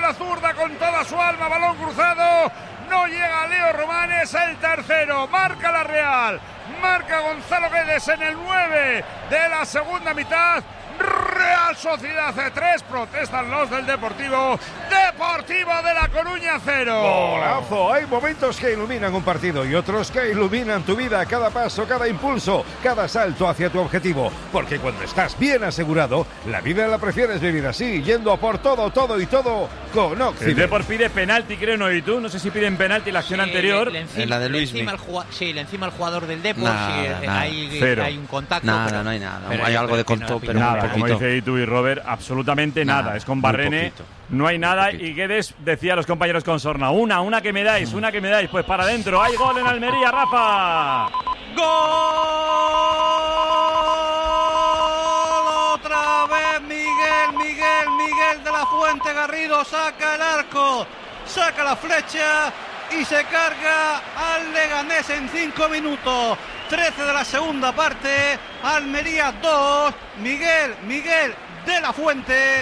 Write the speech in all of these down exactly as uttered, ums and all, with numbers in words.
la zurda con toda su alma, balón cruzado, no llega Leo Romanes, el tercero, marca la Real, marca Gonzalo Guedes en el nueve de la segunda mitad. Real Sociedad C tres, protestan los del Deportivo. Deportivo de La Coruña cero. Golazo. Hay momentos que iluminan un partido y otros que iluminan tu vida, cada paso, cada impulso, cada salto hacia tu objetivo. Porque cuando estás bien asegurado, la vida la prefieres vivir así, yendo a por todo, todo y todo con Occident. El Depor pide penalti, creo, no, y tú, no sé si piden penalti la acción sí, anterior. Le, le encima, en la de Luis le encima el jugador, sí, le encima el jugador del Depor, nada, sí, nada. Hay, hay un contacto. Nada, pero, no hay nada. Pero hay yo, algo pero de contacto, no, pero nada, muy poquito. como dice Itu y Robert, absolutamente nada. nada. Es con Barrene, no hay nada. Y Guedes decía a los compañeros con sorna, una, una que me dais, una que me dais. Pues para adentro, hay gol en Almería, Rafa. ¡Gol! Otra vez Miguel, Miguel, Miguel de la Fuente Garrido saca el arco, saca la flecha y se carga al Leganés en cinco minutos. trece de la segunda parte, Almería dos, Miguel, Miguel de la Fuente,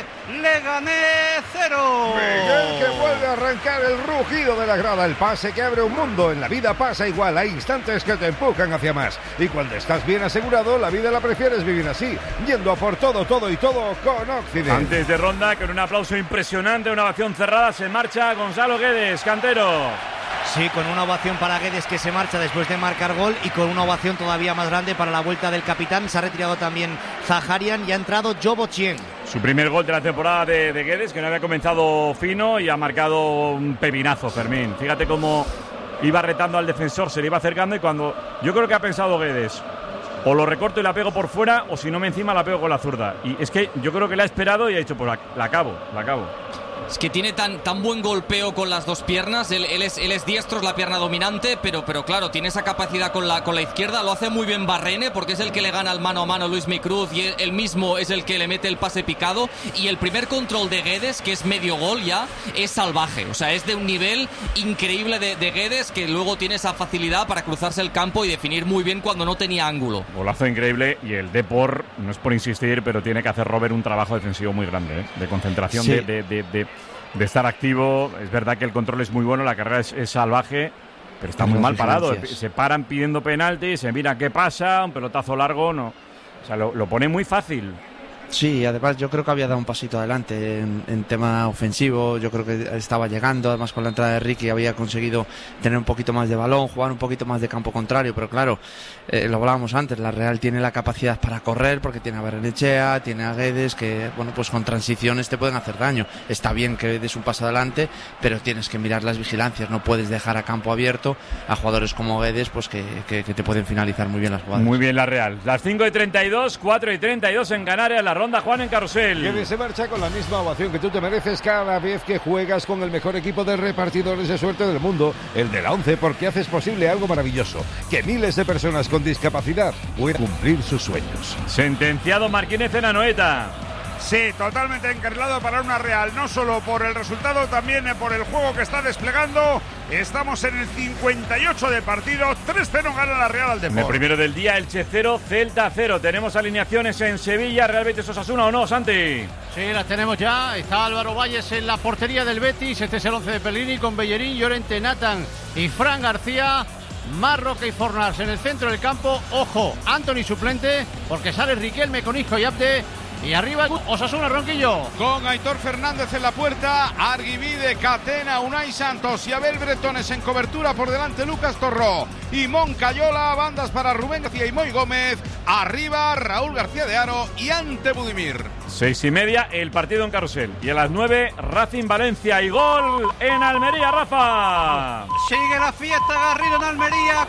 Leganés cero. Miguel que vuelve a arrancar el rugido de la grada, el pase que abre un mundo. En la vida pasa igual, hay instantes que te empujan hacia más. Y cuando estás bien asegurado, la vida la prefieres vivir así, yendo a por todo, todo y todo con Occident. Antes de ronda, con un aplauso impresionante, una ovación cerrada, se marcha Gonzalo Guedes, cantero. Sí, con una ovación para Guedes, que se marcha después de marcar gol, y con una ovación todavía más grande para la vuelta del capitán. Se ha retirado también Zaharian y ha entrado Jobo Chien. Su primer gol de la temporada de, de Guedes, que no había comenzado fino y ha marcado un pepinazo, Fermín. Fíjate cómo iba retando al defensor, se le iba acercando, y cuando yo creo que ha pensado Guedes, o lo recorto y la pego por fuera, o si no me encima la pego con la zurda. Y es que yo creo que la ha esperado y ha dicho, pues la, la acabo, la acabo. Es que tiene tan, tan buen golpeo con las dos piernas. Él, él, es, él es diestro, es la pierna dominante, pero, pero claro, tiene esa capacidad con la, con la izquierda. Lo hace muy bien Barrene, porque es el que le gana el mano a mano a Luis Micruz, y él, él mismo es el que le mete el pase picado. Y el primer control de Guedes, que es medio gol ya, es salvaje. O sea, es de un nivel increíble de, de Guedes, que luego tiene esa facilidad para cruzarse el campo y definir muy bien cuando no tenía ángulo. Golazo increíble, y el Depor, no es por insistir, pero tiene que hacer Robert un trabajo defensivo muy grande, ¿eh? De concentración, sí. de... de, de, de... de estar activo. Es verdad que el control es muy bueno, la carrera es, es salvaje, pero está muy mal parado. Se paran pidiendo penalti, se mira qué pasa, un pelotazo largo, no. O sea, lo, lo pone muy fácil. Sí, además yo creo que había dado un pasito adelante en, en tema ofensivo. Yo creo que estaba llegando, además con la entrada de Ricky había conseguido tener un poquito más de balón, jugar un poquito más de campo contrario, pero claro, eh, lo hablábamos antes, la Real tiene la capacidad para correr, porque tiene a Barrenechea, tiene a Guedes, que bueno, pues con transiciones te pueden hacer daño. Está bien que des un paso adelante, pero tienes que mirar las vigilancias, no puedes dejar a campo abierto a jugadores como Guedes, pues que, que, que te pueden finalizar muy bien las jugadas. Muy bien la Real. Las cinco y treinta y dos, cuatro y treinta y dos en Canarias, la ronda Juan en Carrusel. Guedes se marcha con la misma ovación que tú te mereces cada vez que juegas con el mejor equipo de repartidores de suerte del mundo, el de la ONCE, porque haces posible algo maravilloso, que miles de personas con discapacidad puedan cumplir sus sueños. Sentenciado Martínez en Anoeta. Sí, totalmente encarrilado para una Real, no solo por el resultado, también por el juego que está desplegando. Estamos en el cincuenta y ocho de partido, tres cero gana la Real al Depor. El primero del día, Elche cero, Celta cero. Tenemos alineaciones en Sevilla, Real Betis Osasuna, ¿o no, Santi? Sí, las tenemos ya. Está Álvaro Valles en la portería del Betis. Este es el once de Pellegrini con Bellerín, Llorente, Nathan y Fran García. Marroque y Fornals en el centro del campo. Ojo, Anthony suplente, porque sale Riquelme con Isco y Abde. Y arriba Osasuna, Ronquillo. Con Aitor Fernández en la puerta, Arguivide, Catena, Unai Santos y Abel Bretones en cobertura. Por delante Lucas Torró y Moncayola. Bandas para Rubén García y Moy Gómez. Arriba Raúl García de Haro y Ante Budimir. Seis y media el partido en Carrusel. Y a las nueve Racing Valencia y gol en Almería, Rafa. Sigue la fiesta Garrido en Almería.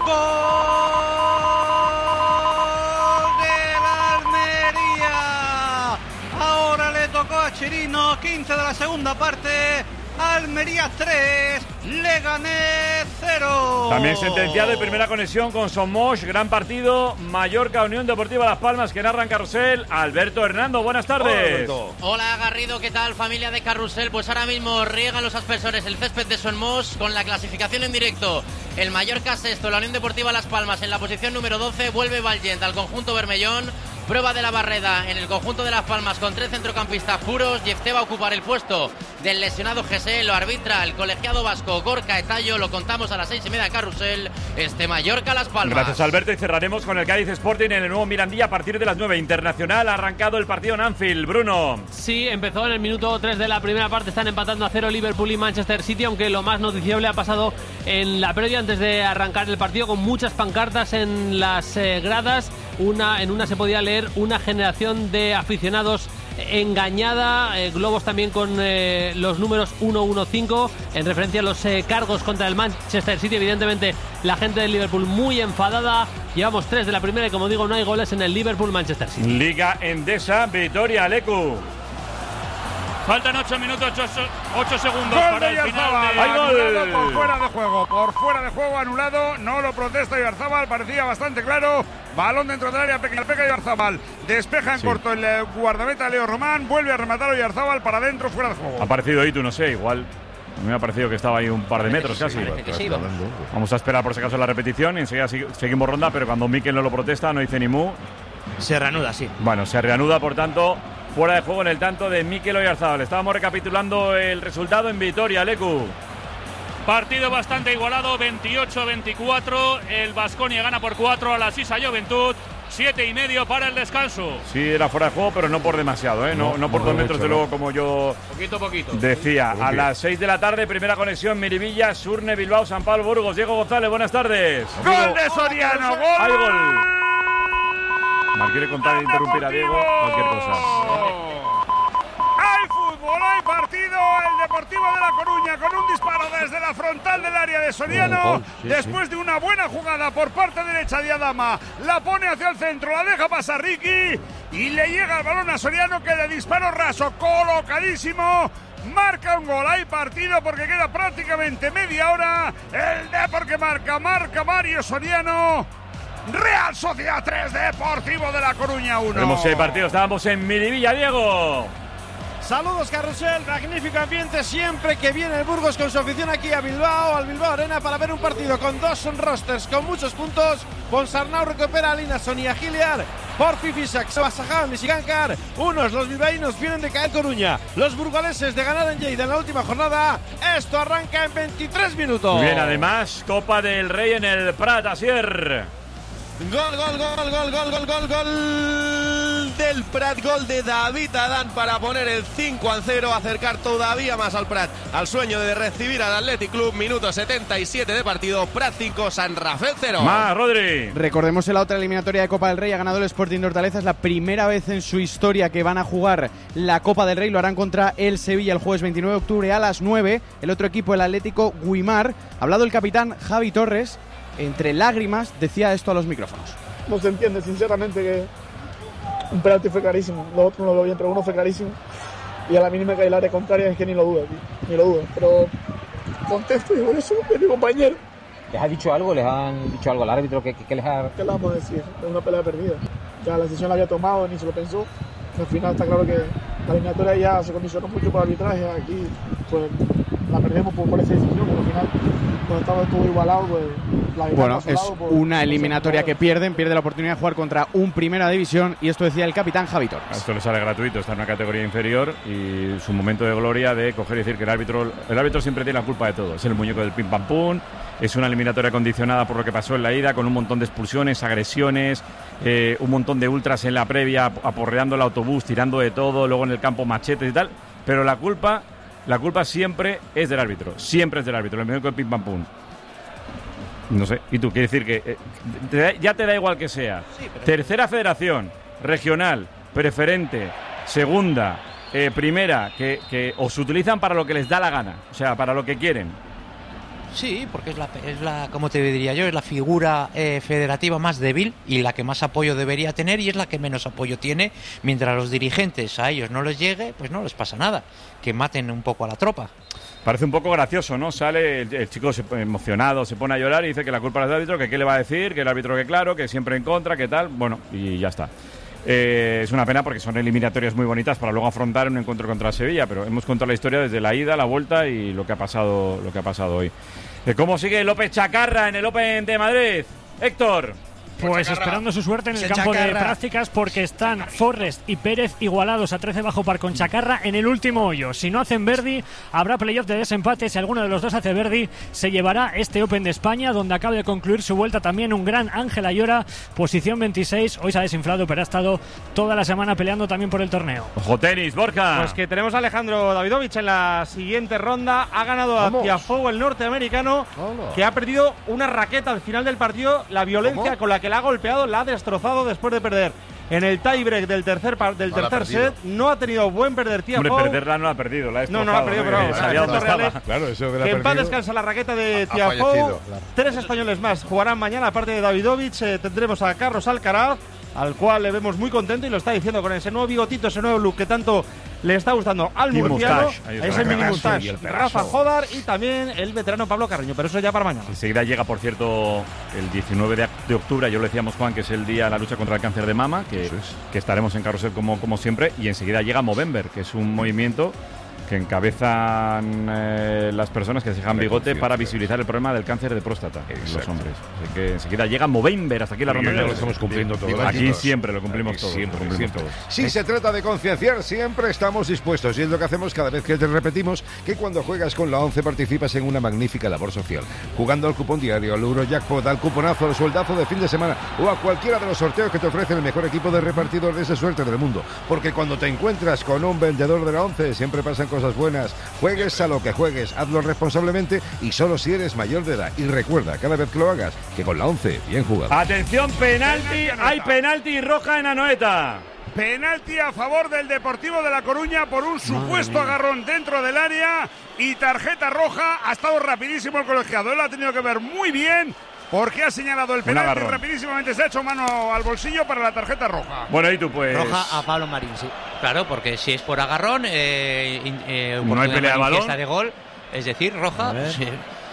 Gol. Tocó a Chirino, quince de la segunda parte, Almería tres, Leganés cero. También sentenciado y primera conexión con Somos, gran partido, Mallorca, Unión Deportiva Las Palmas, que narra en Carrusel, Alberto Hernando, buenas tardes. Hola, Hola Garrido, ¿qué tal familia de Carrusel? Pues ahora mismo riegan los aspersores el césped de Somos con la clasificación en directo. El Mallorca sexto, la Unión Deportiva Las Palmas en la posición número doce, vuelve Valiente al conjunto Bermellón. Prueba de la Barreda en el conjunto de Las Palmas con tres centrocampistas puros. Yefté va a ocupar el puesto del lesionado Gesé. Lo arbitra el colegiado vasco Gorka Etallo. Lo contamos a las seis y media, Carrusel. Este Mallorca Las Palmas. Gracias, Alberto. Y cerraremos con el Cádiz Sporting en el nuevo Mirandilla a partir de las nueve. Internacional ha arrancado el partido en Anfield. Bruno. Sí, empezó en el minuto tres de la primera parte. Están empatando a cero Liverpool y Manchester City, aunque lo más noticiable ha pasado en la previa antes de arrancar el partido, con muchas pancartas en las eh, gradas. Una, en una se podía leer una generación de aficionados engañada, eh, globos también con eh, los números uno uno cinco en referencia a los eh, cargos contra el Manchester City. Evidentemente la gente del Liverpool muy enfadada. Llevamos tres de la primera y, como digo, no hay goles en el Liverpool-Manchester City. Liga Endesa, Vitoria, Lecu. Faltan ocho minutos, ocho segundos gol para el final de... ¡Hay gol! Por fuera de juego, por fuera de juego, anulado. No lo protesta Ibarzábal, parecía bastante claro. Balón dentro del área, pequeña peca Ibarzábal. Despeja en sí. corto el guardameta Leo Román. Vuelve a rematar a Ibarzábal para adentro, fuera de juego. Ha parecido Itu, no sé, igual. A mí me ha parecido que estaba ahí un par de metros casi. Sí, vamos a esperar por si acaso la repetición. Enseguida seguimos ronda, pero cuando Mikel no lo protesta, no dice ni mu. Se reanuda, sí. Bueno, se reanuda, por tanto, fuera de juego en el tanto de Mikel Oyarzabal. Estábamos recapitulando el resultado en Vitoria, Lecu. Partido bastante igualado, veintiocho a veinticuatro. El Baskonia gana por cuatro a la Sisa Juventud. Siete y medio para el descanso. Sí, era fuera de juego, pero no por demasiado, ¿eh? No, no, no por no dos metros, de luego, como yo poquito, poquito. decía. A las seis de la tarde, primera conexión, Miribilla, Surne, Bilbao, San Pablo, Burgos. Diego González, buenas tardes. ¡Gol de Soriano! ¡Gol! ¡Hay gol! Mal quiere contar e interrumpir a Diego, cualquier cosa. ¡Hay fútbol! ¡Hay partido! El Deportivo de La Coruña con un disparo desde la frontal del área de Soriano. Oh, sí, después sí. de una buena jugada por parte derecha de Adama, la pone hacia el centro, la deja pasar Ricky y le llega el balón a Soriano, que de disparo raso, colocadísimo, marca un gol. Hay partido porque queda prácticamente media hora. El Depor que marca, marca Mario Soriano. Real Sociedad tres, Deportivo de La Coruña uno. Tenemos seis partidos, estábamos en Miribilla, Diego. Saludos, Carrusel, magnífico ambiente siempre que viene el Burgos con su afición aquí a Bilbao, al Bilbao Arena, para ver un partido con dos rosters con muchos puntos. Ponsarnau recupera a Lina, Sonia Giliar, Porfi Fisak, Sebasaján y Sigankar. Unos, los bilbaínos, vienen de caer Coruña. Los burgaleses de ganar en Lleida en la última jornada. Esto arranca en veintitrés minutos. Bien, además, Copa del Rey en el Prat, Asier. Gol, gol, gol, gol, gol, gol, gol, gol del Prat, gol de David Adán para poner el cinco a cero, acercar todavía más al Prat al sueño de recibir al Athletic Club. Minuto setenta y siete de partido, Prat cinco, San Rafael cero. Más, Rodri. Recordemos en la otra eliminatoria de Copa del Rey ha ganado el Sporting de Hortaleza. Es la primera vez en su historia que van a jugar la Copa del Rey. Lo harán contra el Sevilla el jueves veintinueve de octubre a las nueve. El otro equipo, el Atlético Guimar. Ha hablado el capitán Javi Torres. Entre lágrimas decía esto a los micrófonos. No se entiende, sinceramente, que un penalti fue clarísimo. Lo otro no lo vi, pero uno fue clarísimo. Y a la mínima que hay el área contraria es que ni lo dudo, tío. Ni lo dudo. Pero contesto y por eso de mi compañero. ¿Les ha dicho algo? ¿Les han dicho algo al árbitro? ¿Qué, qué, qué les ha...? ¿Qué le vamos a decir? Es una pelea perdida. Ya la decisión la había tomado, ni se lo pensó. Al final está claro que la eliminatoria ya se condicionó mucho por arbitraje. Aquí pues la perdemos por, por esa decisión, pero al final cuando estaba todo igualado, pues la bueno, es por, una eliminatoria que pierden, pierde la oportunidad de jugar contra un Primera División, y esto decía el capitán Javi Torres. Esto le sale gratuito, está en una categoría inferior y su momento de gloria de coger y decir que el árbitro el árbitro siempre tiene la culpa de todo, es el muñeco del pim pam pum. Es una eliminatoria condicionada por lo que pasó en la ida, con un montón de expulsiones, agresiones, eh, un montón de ultras en la previa, aporreando el autobús, tirando de todo, luego en el campo machetes y tal, pero la culpa La culpa siempre es del árbitro, siempre es del árbitro, el muñeco del pim pam pum. No sé, y tú, quiere decir que eh, te da, ya te da igual que sea. Sí, pero... Tercera federación, regional, preferente, segunda, eh, primera, que, que os utilizan para lo que les da la gana, o sea, para lo que quieren. Sí, porque es la, es la, como te diría yo, es la figura eh, federativa más débil y la que más apoyo debería tener, y es la que menos apoyo tiene. Mientras los dirigentes a ellos no les llegue, pues no les pasa nada, que maten un poco a la tropa. Parece un poco gracioso, ¿no? Sale el, el chico se, emocionado, se pone a llorar y dice que la culpa es del árbitro, que qué le va a decir, que el árbitro que claro, que siempre en contra, que tal, bueno, y ya está. Eh, es una pena porque son eliminatorias muy bonitas para luego afrontar un encuentro contra Sevilla, pero hemos contado la historia desde la ida, la vuelta y lo que ha pasado, lo que ha pasado hoy. Eh, ¿Cómo sigue López Chacarra en el Open de Madrid? Héctor. Pues esperando su suerte en el campo de prácticas, porque están Forrest y Pérez igualados a trece bajo par con Chacarra en el último hoyo. Si no hacen verdi, habrá playoff de desempate. Si alguno de los dos hace verdi, se llevará este Open de España, donde acaba de concluir su vuelta también un gran Ángel Ayora, posición veintiséis. Hoy se ha desinflado, pero ha estado toda la semana peleando también por el torneo. Ojo tenis, Borja. Pues que tenemos a Alejandro Davidovich en la siguiente ronda. Ha ganado a Tiafoe, el norteamericano, Hola. que ha perdido una raqueta al final del partido. La violencia ¿Cómo? con la que la ha golpeado la ha destrozado después de perder en el tiebreak del tercer del no tercer set. No ha tenido buen perder Tiafoe. Hombre, perderla no la ha perdido, la ha No, no la ha perdido, pero eh, claro, eso que, que en paz descansa la raqueta de Tiafoe. Claro. Tres españoles más jugarán mañana, aparte de Davidovich. Eh, tendremos a Carlos Alcaraz, al cual le vemos muy contento y lo está diciendo con ese nuevo bigotito, ese nuevo look que tanto le está gustando al murciano. Ese mini mustache. Rafa Jodar y también el veterano Pablo Carreño, pero eso ya para mañana. Enseguida llega, por cierto, el diecinueve de octubre, yo lo decíamos, Juan, que es el día de la lucha contra el cáncer de mama, que, que estaremos en Carrusel como, como siempre, y enseguida llega Movember, que es un movimiento que encabezan eh, las personas que se dejan bigote para visibilizar el problema del cáncer de próstata en los hombres. Así que enseguida llega Movember, hasta aquí la ronda. Lo estamos cumpliendo todo. Aquí siempre lo cumplimos todo. Siempre, lo cumplimos siempre. Todo. Si se trata de concienciar, siempre estamos dispuestos. Y es lo que hacemos cada vez que te repetimos que cuando juegas con la ONCE participas en una magnífica labor social. Jugando al cupón diario, al Eurojackpot, al cuponazo, al sueldazo de fin de semana o a cualquiera de los sorteos que te ofrecen el mejor equipo de repartidores de suerte del mundo. Porque cuando te encuentras con un vendedor de la ONCE siempre pasan cosas buenas. Juegues a lo que juegues, hazlo responsablemente y solo si eres mayor de edad. Y recuerda, cada vez que lo hagas, que con la ONCE, bien jugado. Atención, penalti, hay penalti y roja en Anoeta. Penalti a favor del Deportivo de La Coruña por un supuesto agarrón dentro del área y tarjeta roja. Ha estado rapidísimo el colegiado, él lo ha tenido que ver muy bien, porque ha señalado el penalti y rapidísimamente se ha hecho mano al bolsillo para la tarjeta roja. Bueno, y tú pues... Roja a Pablo Marín, sí. Claro, porque si es por agarrón, eh, eh, no hay pelea de balón. De gol, es decir, roja, sí.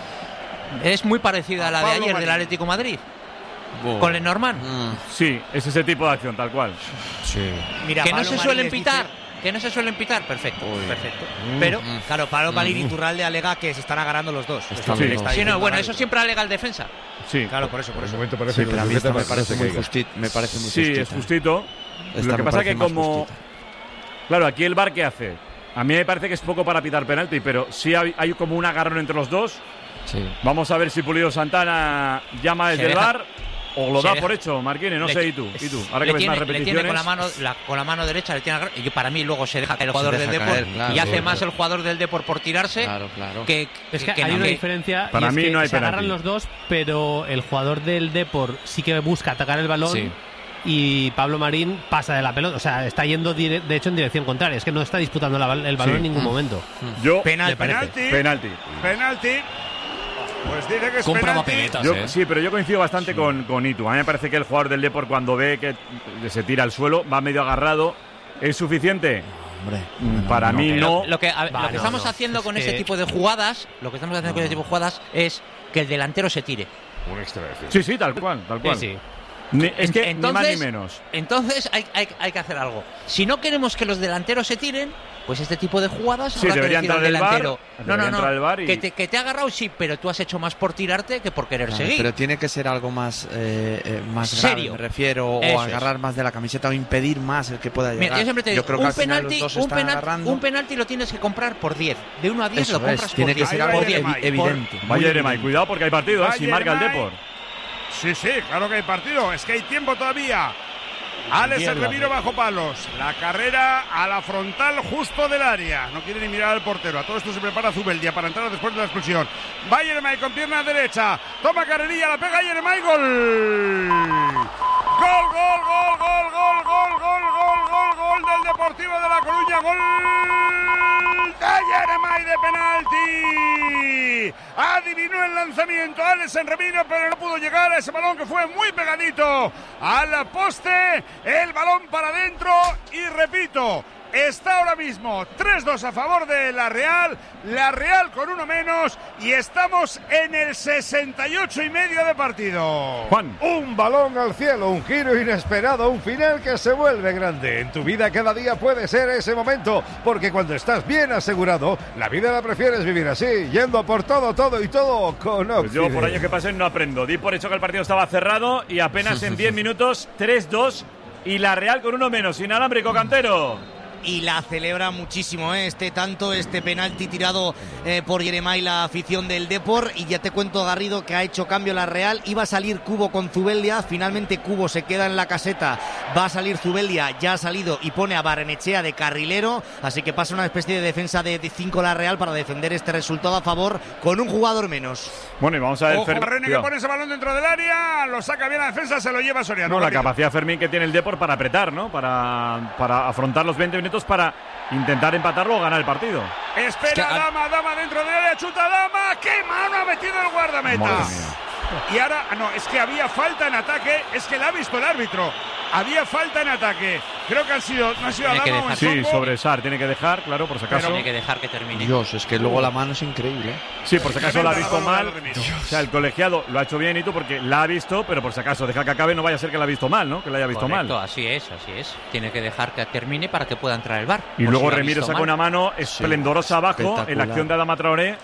Es muy parecida a la a de ayer Marín. Del Atlético Madrid. Wow. Con Lenormand. Mm. Sí, es ese tipo de acción, tal cual. Sí. Mira, que Pablo no se suelen pitar. Dice... Que no se suelen pitar, perfecto, Uy. perfecto. Mm, Pero, mm, claro, Pablo Marín y Iturralde alega que se están agarrando los dos. Está sí, está sí no, bueno, eso siempre alega el defensa. Sí. Claro, por eso, por eso. Parece sí, pero a mí esto me parece muy justito. Me parece muy sí, justita. es justito. Esta Lo que pasa es que como... Justita. Claro, aquí el V A R, ¿qué hace? A mí me parece que es poco para pitar penalti, pero sí hay, hay como un agarrón entre los dos. Sí. Vamos a ver si Pulido Santana llama desde el V A R o lo da deja. por hecho, Marquine, no le, sé, ¿y tú? ¿Y tú? Ahora que ves tiene, más repeticiones. Le tiene con la mano, la, con la mano derecha, le tiene agarrón, y para mí luego se deja caer el jugador del Depor claro, y hace claro. más el jugador del Depor por tirarse claro, claro. que, es que, que hay no, una que, diferencia para y mí es que no hay se penalti. agarran los dos, pero el jugador del Depor sí que busca atacar el balón. Sí. Y Pablo Marín pasa de la pelota, o sea, está yendo de hecho en dirección contraria, es que no está disputando la, el balón sí. en ningún mm. momento. Yo penalti, penalti, penalti, penalti. Pues dice que es Compra penalti. Papeletas, yo, eh. Sí, pero yo coincido bastante sí. con, con Itu. A mí me parece que el jugador del Depor, cuando ve que se tira al suelo, va medio agarrado. ¿Es suficiente? Hombre, no, Para no, mí no. Lo, lo que, a, vale, lo que estamos no, haciendo no. con es este que... tipo de jugadas, lo que estamos haciendo no. con este tipo de jugadas es que el delantero se tire. Un extra. Sí, sí, tal cual, tal cual. Sí, sí. Ni, es que entonces, ni más ni menos. Entonces hay, hay, hay que hacer algo. Si no queremos que los delanteros se tiren, pues este tipo de jugadas sí, habrá que decir al delantero. Bar, no, no, no. Y... Que, te, que te ha agarrado, sí, pero tú has hecho más por tirarte que por querer claro, seguir. Pero tiene que ser algo más, eh, eh, más serio. Grave, me refiero, Eso o agarrar es. más de la camiseta o impedir más el que pueda llegar. Mira, yo siempre te digo, yo creo un, que al penalti, final los dos un, están penalti, agarrando. un penalti lo tienes que comprar por diez. De uno a diez Eso lo compras es, por tiene diez. que ser algo evidente. Vaya Eremay, cuidado porque hay partido, ¿eh? Si marca el Depor. Sí, sí, claro que hay partido. Es que hay tiempo todavía. Alex el Remiro bajo palos. La carrera a la frontal justo del área. No quiere ni mirar al portero. A todo esto se prepara Zubeldia para entrar después de la expulsión. Va Yeremay con pierna derecha. Toma carrerilla, la pega Yeremay. Gol. Gol, gol, gol, gol, gol, gol, gol, gol, gol, gol del Deportivo de La Coruña. Gol de Yeremay de penalti. Adivinó el lanzamiento Alex el Remiro, pero no pudo llegar a ese balón que fue muy pegadito al poste. El balón para adentro y repito, está ahora mismo tres dos a favor de la Real, la Real con uno menos y estamos en el sesenta y ocho y medio de partido. Juan. Un balón al cielo, un giro inesperado, un final que se vuelve grande. En tu vida cada día puede ser ese momento, porque cuando estás bien asegurado, la vida la prefieres vivir así, yendo por todo, todo y todo con Occident. Pues yo por años que pasen no aprendo. Di por hecho que el partido estaba cerrado y apenas en diez minutos tres dos y la Real con uno menos. Inalámbrico, Cantero. Y la celebra muchísimo, ¿eh? este tanto, este penalti tirado eh, por Yeremay, la afición del Depor. Y ya te cuento, Garrido, que ha hecho cambio la Real. Iba a salir Cubo con Zubeldia, finalmente Cubo se queda en la caseta, va a salir Zubeldia, ya ha salido y pone a Barrenechea de carrilero, así que pasa una especie de defensa de cinco la Real para defender este resultado a favor con un jugador menos. Bueno, y vamos a ver Ojo, Barrene que pone ese balón dentro del área, lo saca bien la defensa, se lo lleva Soriano. No, la capacidad, Fermín, que tiene el Depor para apretar, ¿no? Para, para afrontar los veinte minutos para intentar empatarlo o ganar el partido. Espera, es que, Dama, Dama dentro del área, chuta Dama, qué mano ha metido el guardameta. Y ahora, no, es que había falta en ataque, es que la ha visto el árbitro. Había falta en ataque. Creo que ha sido, no ha sido Dama o en Sí, sobre Sar, tiene que dejar, claro, por si acaso. Pero tiene que dejar que termine. Dios, es que luego la mano es increíble. Sí, por si acaso la ha visto mal. O sea, el colegiado lo ha hecho bien y tú porque la ha visto, pero por si acaso deja que acabe, no vaya a ser que la ha visto mal, ¿no? Que la haya visto Correcto, mal. así es, así es. Tiene que dejar que termine para que pueda entrar el V A R. Y luego si Remiro saca mal. Una mano esplendorosa sí, abajo en la acción de Adama Traoré.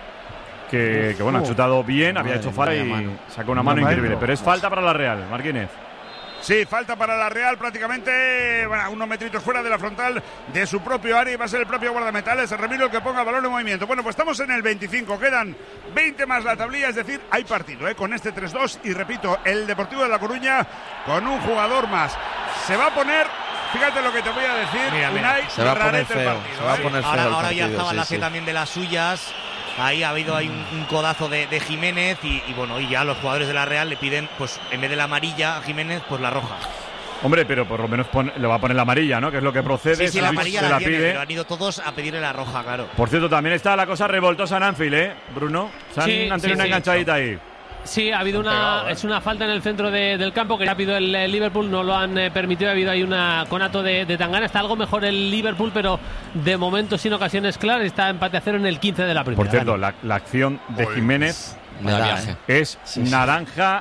Que, que bueno, ha chutado bien, Madre había hecho falta y mano. Sacó una mano increíble. Mano. Pero es falta para la Real, Marquínez. Sí, falta para la Real prácticamente, bueno, unos metritos fuera de la frontal de su propio área y va a ser el propio guardameta, es el Remiro el que ponga el balón en movimiento. Bueno, pues estamos en el veinticinco, quedan veinte más la tablilla, es decir, hay partido ¿eh? con este tres dos y repito, el Deportivo de La Coruña con un jugador más. Se va a poner, fíjate lo que te voy a decir, mira, mira. Unai, se va a poner feo, partido, se va a poner feo ahora, el ahora ya estaba sí, la sí. C también de las suyas. Ahí ha habido ahí un, un codazo de, de Jiménez y, y bueno, y ya los jugadores de la Real le piden, pues en vez de la amarilla a Jiménez, pues la roja. Hombre, pero por lo menos pone, le va a poner la amarilla, ¿no? Que es lo que procede. Sí, sí, la amarilla la, la tiene, pide. Pero han ido todos a pedirle la roja, claro. Por cierto, también está la cosa revoltosa en Anfield, ¿eh, Bruno? Se han, sí, han tenido sí, una sí. enganchadita ahí. Sí, ha habido una pegado, ¿eh? es una falta en el centro de, del campo que rápido el, el Liverpool no lo han eh, permitido, ha habido ahí una conato de, de Tangana, está algo mejor el Liverpool, pero de momento sin ocasiones claras, está empate a cero en el quince de la primera. Por cierto, la, la acción de Jiménez da, ¿eh? es sí, sí. naranja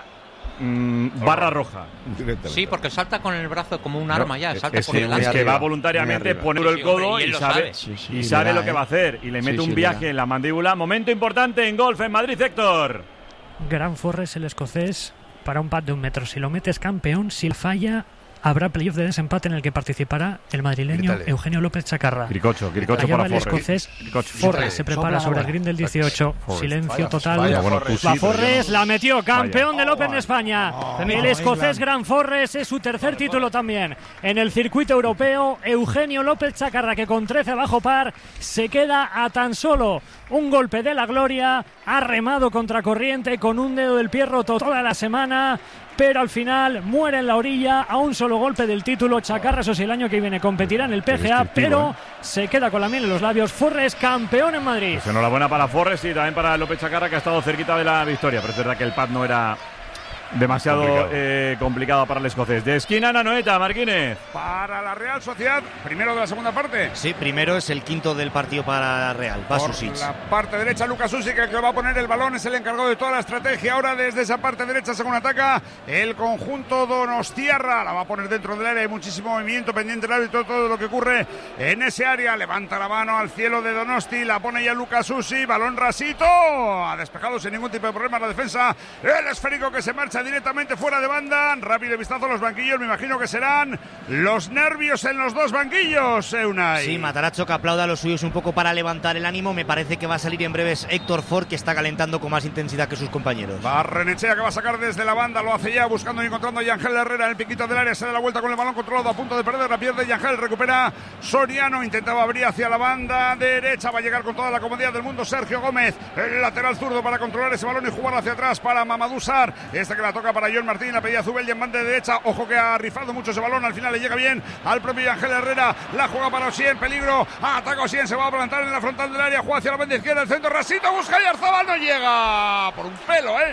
mm, barra roja. Sí, porque salta con el brazo como un arma no, ya, salta es por que, delante. es que va voluntariamente poner el codo sí, y, y sabe, sabe. Sí, sí, y sabe lo que va a hacer y le mete sí, un viaje sí, en la mandíbula. Momento importante en golf en Madrid, Héctor. Gran Forres, el escocés, para un pad de un metro. Si lo metes campeón, si falla, habrá playoff de desempate en el que participará el madrileño Gritale. Eugenio López Chacarra. Quiricocho, Quiricocho Allá para va el Forres. escocés. Quiricocho. Forres se prepara sobre el green del dieciocho. Forres. Silencio vaya, total. Vaya, bueno, va Forres, la metió. Campeón vaya. del Open de España. Oh, el escocés Gran Forres es su tercer título también. En el circuito europeo, Eugenio López Chacarra, que con trece bajo par, se queda a tan solo un golpe de la gloria. Ha remado contracorriente con un dedo del pie roto toda la semana, pero al final muere en la orilla a un solo golpe del título. Chacarra, eso sí, el año que viene competirá en el P G A, pero ¿eh? se queda con la miel en los labios. Forres, campeón en Madrid. Pues enhorabuena para Forres y también para López Chacarra, que ha estado cerquita de la victoria, pero es verdad que el pad no era demasiado complicado, eh, complicado para el escocés. De esquina, Nanoeta, Marquínez. Para la Real Sociedad, primero de la segunda parte. Sí, primero es el quinto del partido para la Real. Va Por Susic. la parte derecha, Lucas Susic, el que va a poner el balón, es el encargado de toda la estrategia. Ahora desde esa parte derecha, según ataca el conjunto donostiarra. La va a poner dentro del área, hay muchísimo movimiento, pendiente el árbitro, todo lo que ocurre en ese área. Levanta la mano al cielo de Donosti, la pone ya Lucas Susic, balón rasito. Ha despejado sin ningún tipo de problema la defensa. El esférico que se marcha directamente fuera de banda. Rápido vistazo a los banquillos, me imagino que serán los nervios en los dos banquillos, Unai. Sí, Matarazzo que aplauda a los suyos un poco para levantar el ánimo. Me parece que va a salir en breves Héctor Ford, que está calentando con más intensidad que sus compañeros. Barrenechea que va a sacar desde la banda, lo hace ya buscando y encontrando a Yangel Herrera en el piquito del área, se da la vuelta con el balón controlado, a punto de perder, la pierde Yangel, recupera Soriano, intentaba abrir hacia la banda derecha, va a llegar con toda la comodidad del mundo Sergio Gómez, el lateral zurdo para controlar ese balón y jugar hacia atrás para Mamadou Sarr, esta que la toca para Joel Martín, la pedía Zubeldia en banda de derecha, ojo que ha rifado mucho ese balón, al final le llega bien al propio Ángel Herrera, la juega para Osien, peligro, ataca Osien, se va a plantar en la frontal del área, juega hacia la banda izquierda, el centro, Rasito busca y Arzabal no llega, por un pelo, eh.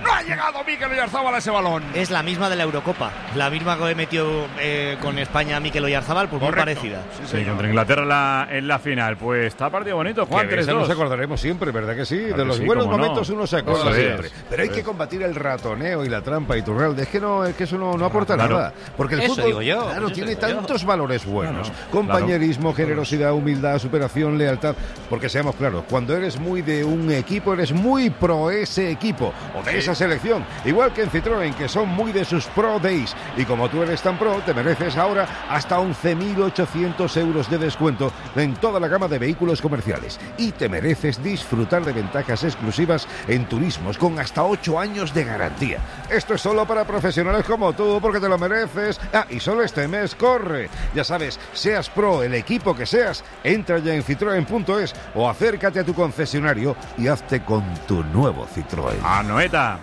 No ha llegado Mikel Oyarzábal a ese balón. Es la misma de la Eurocopa, la misma que metió eh, con España Mikel Oyarzábal, pues Correcto. muy parecida. Sí, sí, contra Inglaterra en la, en la final. Pues está partido bonito, Juan. tres dos. Nos acordaremos siempre, ¿verdad que sí? Claro de que los sí, buenos cómo no. momentos uno se acuerda Eso es. siempre. Pero hay que combatir el ratoneo y la trampa y Turralde. Es que no, es que eso no, no aporta Claro. nada. Porque el Eso fútbol, digo yo, claro, eso tiene digo yo. tantos valores buenos. Claro, Compañerismo, generosidad, humildad, superación, lealtad. Porque seamos claros, cuando eres muy de un equipo, eres muy pro ese equipo o de Sí. esa selección. Igual que en Citroën, que son muy de sus Pro Days. Y como tú eres tan pro, te mereces ahora hasta once mil ochocientos euros de descuento en toda la gama de vehículos comerciales. Y te mereces disfrutar de ventajas exclusivas en turismos con hasta ocho años de garantía. Esto es solo para profesionales como tú, porque te lo mereces. Ah, y solo este mes corre. Ya sabes, seas pro, el equipo que seas, entra ya en citroen punto es o acércate a tu concesionario y hazte con tu nuevo Citroën. Anoeta.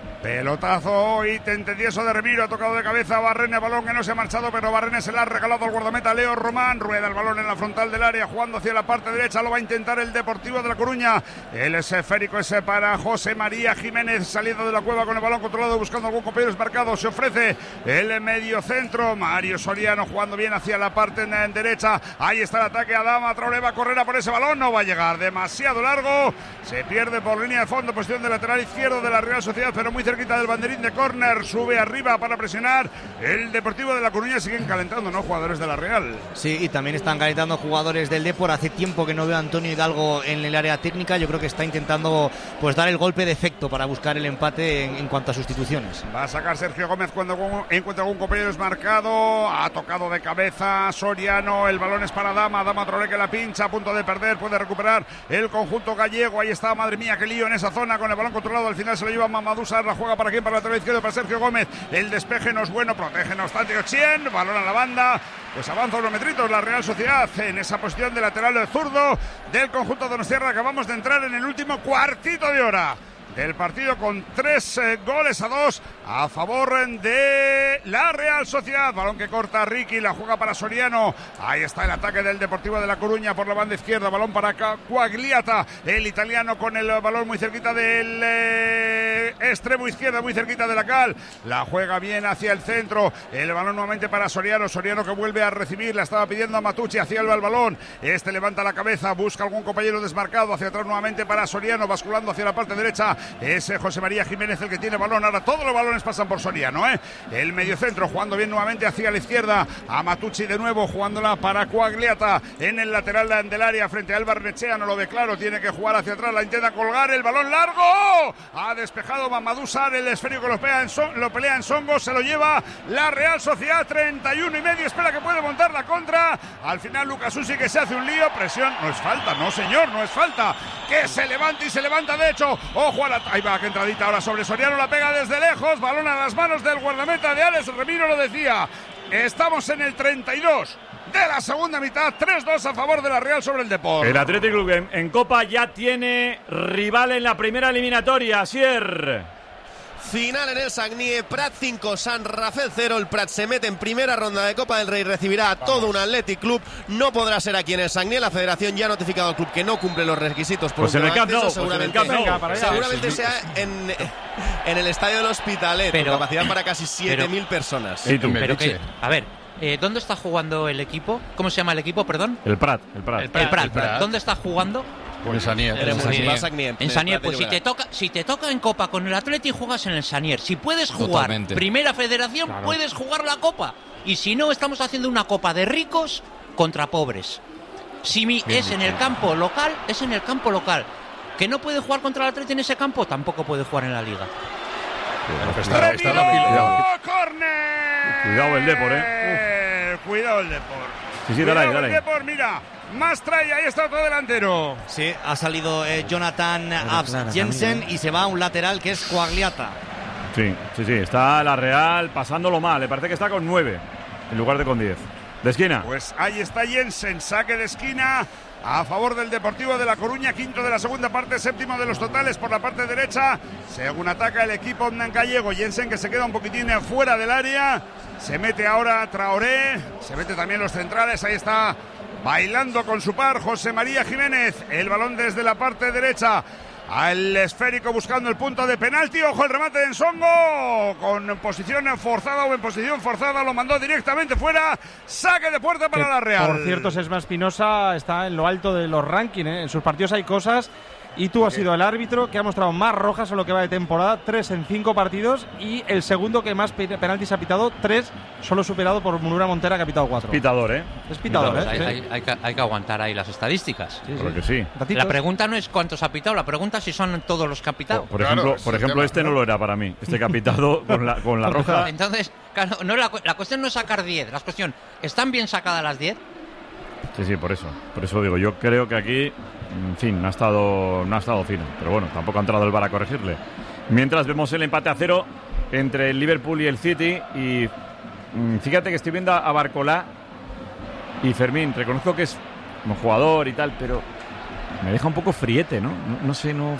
Pelotazo y tentendieso de Remiro, ha tocado de cabeza a Barrene, balón que no se ha marchado, pero Barrene se la ha regalado al guardameta Leo Román, rueda el balón en la frontal del área, jugando hacia la parte derecha, lo va a intentar el Deportivo de La Coruña, el esférico ese para José María Jiménez, saliendo de la cueva con el balón controlado, buscando algún compañero desmarcado, se ofrece el medio centro, Mario Soriano jugando bien hacia la parte en, en derecha, ahí está el ataque, Adama Traoré va a correr a por ese balón, no va a llegar, demasiado largo, se pierde por línea de fondo, posición de lateral izquierdo de la Real Sociedad, pero muy cerquita del banderín de córner, sube arriba para presionar el Deportivo de La Coruña, siguen calentando, ¿no? Jugadores de la Real. Sí, y también están calentando jugadores del Depor. Hace tiempo que no veo a Antonio Hidalgo en el área técnica, yo creo que está intentando pues dar el golpe de efecto para buscar el empate en, en cuanto a sustituciones. Va a sacar Sergio Gómez cuando encuentra algún compañero desmarcado, ha tocado de cabeza Soriano, el balón es para Dama, Dama Traoré que la pincha, a punto de perder, puede recuperar el conjunto gallego, ahí está, madre mía, qué lío en esa zona con el balón controlado, al final se lo lleva Mamadou Sarr, la juega para quién, para el lateral izquierdo, para Sergio Gómez, el despeje no es bueno, protege no obstante Ochien, balón a la banda, pues avanza unos metritos la Real Sociedad en esa posición de lateral zurdo del conjunto donostiarra. Acabamos de entrar en el último cuartito de hora del partido con tres eh, goles a dos a favor de la Real Sociedad. Balón que corta Ricky, la juega para Soriano. Ahí está el ataque del Deportivo de La Coruña por la banda izquierda. Balón para Quagliata, el italiano con el balón muy cerquita del eh, extremo izquierdo, muy cerquita de la cal. La juega bien hacia el centro. El balón nuevamente para Soriano. Soriano que vuelve a recibir. La estaba pidiendo a Matucci. Hacia el balón. Este levanta la cabeza. Busca algún compañero desmarcado. Hacia atrás nuevamente para Soriano. Basculando hacia la parte derecha. Es José María Jiménez el que tiene balón. Ahora todos los balones pasan por Soriano, ¿eh? El mediocentro jugando bien nuevamente hacia la izquierda. A Matucci de nuevo jugándola para Quagliata en el lateral del área frente a Álvaro Nechea. No lo ve claro. Tiene que jugar hacia atrás. La intenta colgar. El balón largo. Ha despejado Mamadou Sarr. El esférico lo pelea en, son, lo pelea en Songo. Se lo lleva la Real Sociedad. treinta y uno y medio. Espera que puede montar la contra. Al final Lucas Usi que se hace un lío. Presión. No es falta. No, señor. No es falta. Que se levanta y se levanta de hecho. Ojo a la... Ahí va, que entradita ahora sobre Soriano, la pega desde lejos, balón a las manos del guardameta de Alex Remiro, lo decía. Estamos en el treinta y dos de la segunda mitad, tres dos a favor de la Real sobre el Depor. El Athletic Club en, en Copa ya tiene rival en la primera eliminatoria, Asier. Final en el Sagnie, Prat cinco, San Rafael cero. El Prat se mete en primera ronda de Copa del Rey, recibirá a todo un Athletic Club. No podrá ser aquí en el Sagnie. La federación ya ha notificado al club que no cumple los requisitos por pues un en el Camp Nou, seguramente, pues en el Camp Nou. seguramente sea en, en el estadio del Hospitalet, pero, con capacidad para casi siete mil personas. ¿Y tú? Pero que, a ver, eh, ¿dónde está jugando el equipo? ¿Cómo se llama el equipo, perdón? El Prat, el Prat. El Prat, el Prat. El Prat. ¿Dónde está jugando? En Sanier. En Sanier. En Sanier, pues si te toca, si te toca en Copa con el Athletic juegas en el Sanier. Si puedes jugar Totalmente. Primera Federación, claro. Puedes jugar la Copa. Y si no, estamos haciendo una Copa de ricos contra pobres. Si mi, es en el campo local, es en el campo local. Que no puede jugar contra el Athletic en ese campo, tampoco puede jugar en la Liga. Está, está cuidado. ¡Córner! Cuidado el Depor, eh. Uf. Cuidado el Depor. Sí, sí, dale, Cuidado dale. el Depor, mira. Mastra y ahí está otro delantero. Sí, ha salido eh, Jonathan Abs Jensen y se va a un lateral que es Quagliata. Sí, sí, sí, está la Real pasándolo mal. Le parece que está con nueve en lugar de con diez. De esquina. Pues ahí está Jensen, saque de esquina a favor del Deportivo de La Coruña, quinto de la segunda parte, séptimo de los totales por la parte derecha. Según ataca el equipo gallego, Jensen que se queda un poquitín fuera del área. Se mete ahora Traoré, se mete también los centrales, ahí está bailando con su par José María Jiménez. El balón desde la parte derecha al esférico buscando el punto de penalti. Ojo el remate de Nsongo con posición forzada o en posición forzada, lo mandó directamente fuera. Saque de puerta para que, la Real. Por cierto, Sesma Espinosa está en lo alto de los rankings, ¿eh? En sus partidos hay cosas. Y tú has sido el árbitro que ha mostrado más rojas en lo que va de temporada, tres en cinco partidos, y el segundo que más penaltis ha pitado, tres, solo superado por Munura Montera, que ha pitado cuatro. Pitador, ¿eh? Es pitador, Pitador, ¿eh? Hay, hay, hay, que, hay que aguantar ahí las estadísticas. Sí, Creo sí. que sí. La pregunta no es cuántos ha pitado, la pregunta es si son todos los que ha pitado. Por, por ejemplo, claro, por ejemplo este no lo era para mí. Este que ha pitado con la, con la roja. Entonces, claro, no, la, la cuestión no es sacar diez, la cuestión, ¿están bien sacadas las diez? Sí, sí, por eso. Por eso digo, yo creo que aquí, en fin, no ha estado, no ha estado fino. Pero bueno, tampoco ha entrado el V A R a corregirle. Mientras vemos el empate a cero entre el Liverpool y el City. Y mmm, fíjate que estoy viendo a Barcolá y Fermín. Reconozco que es un jugador y tal, pero me deja un poco friete, ¿no? No, no sé, no...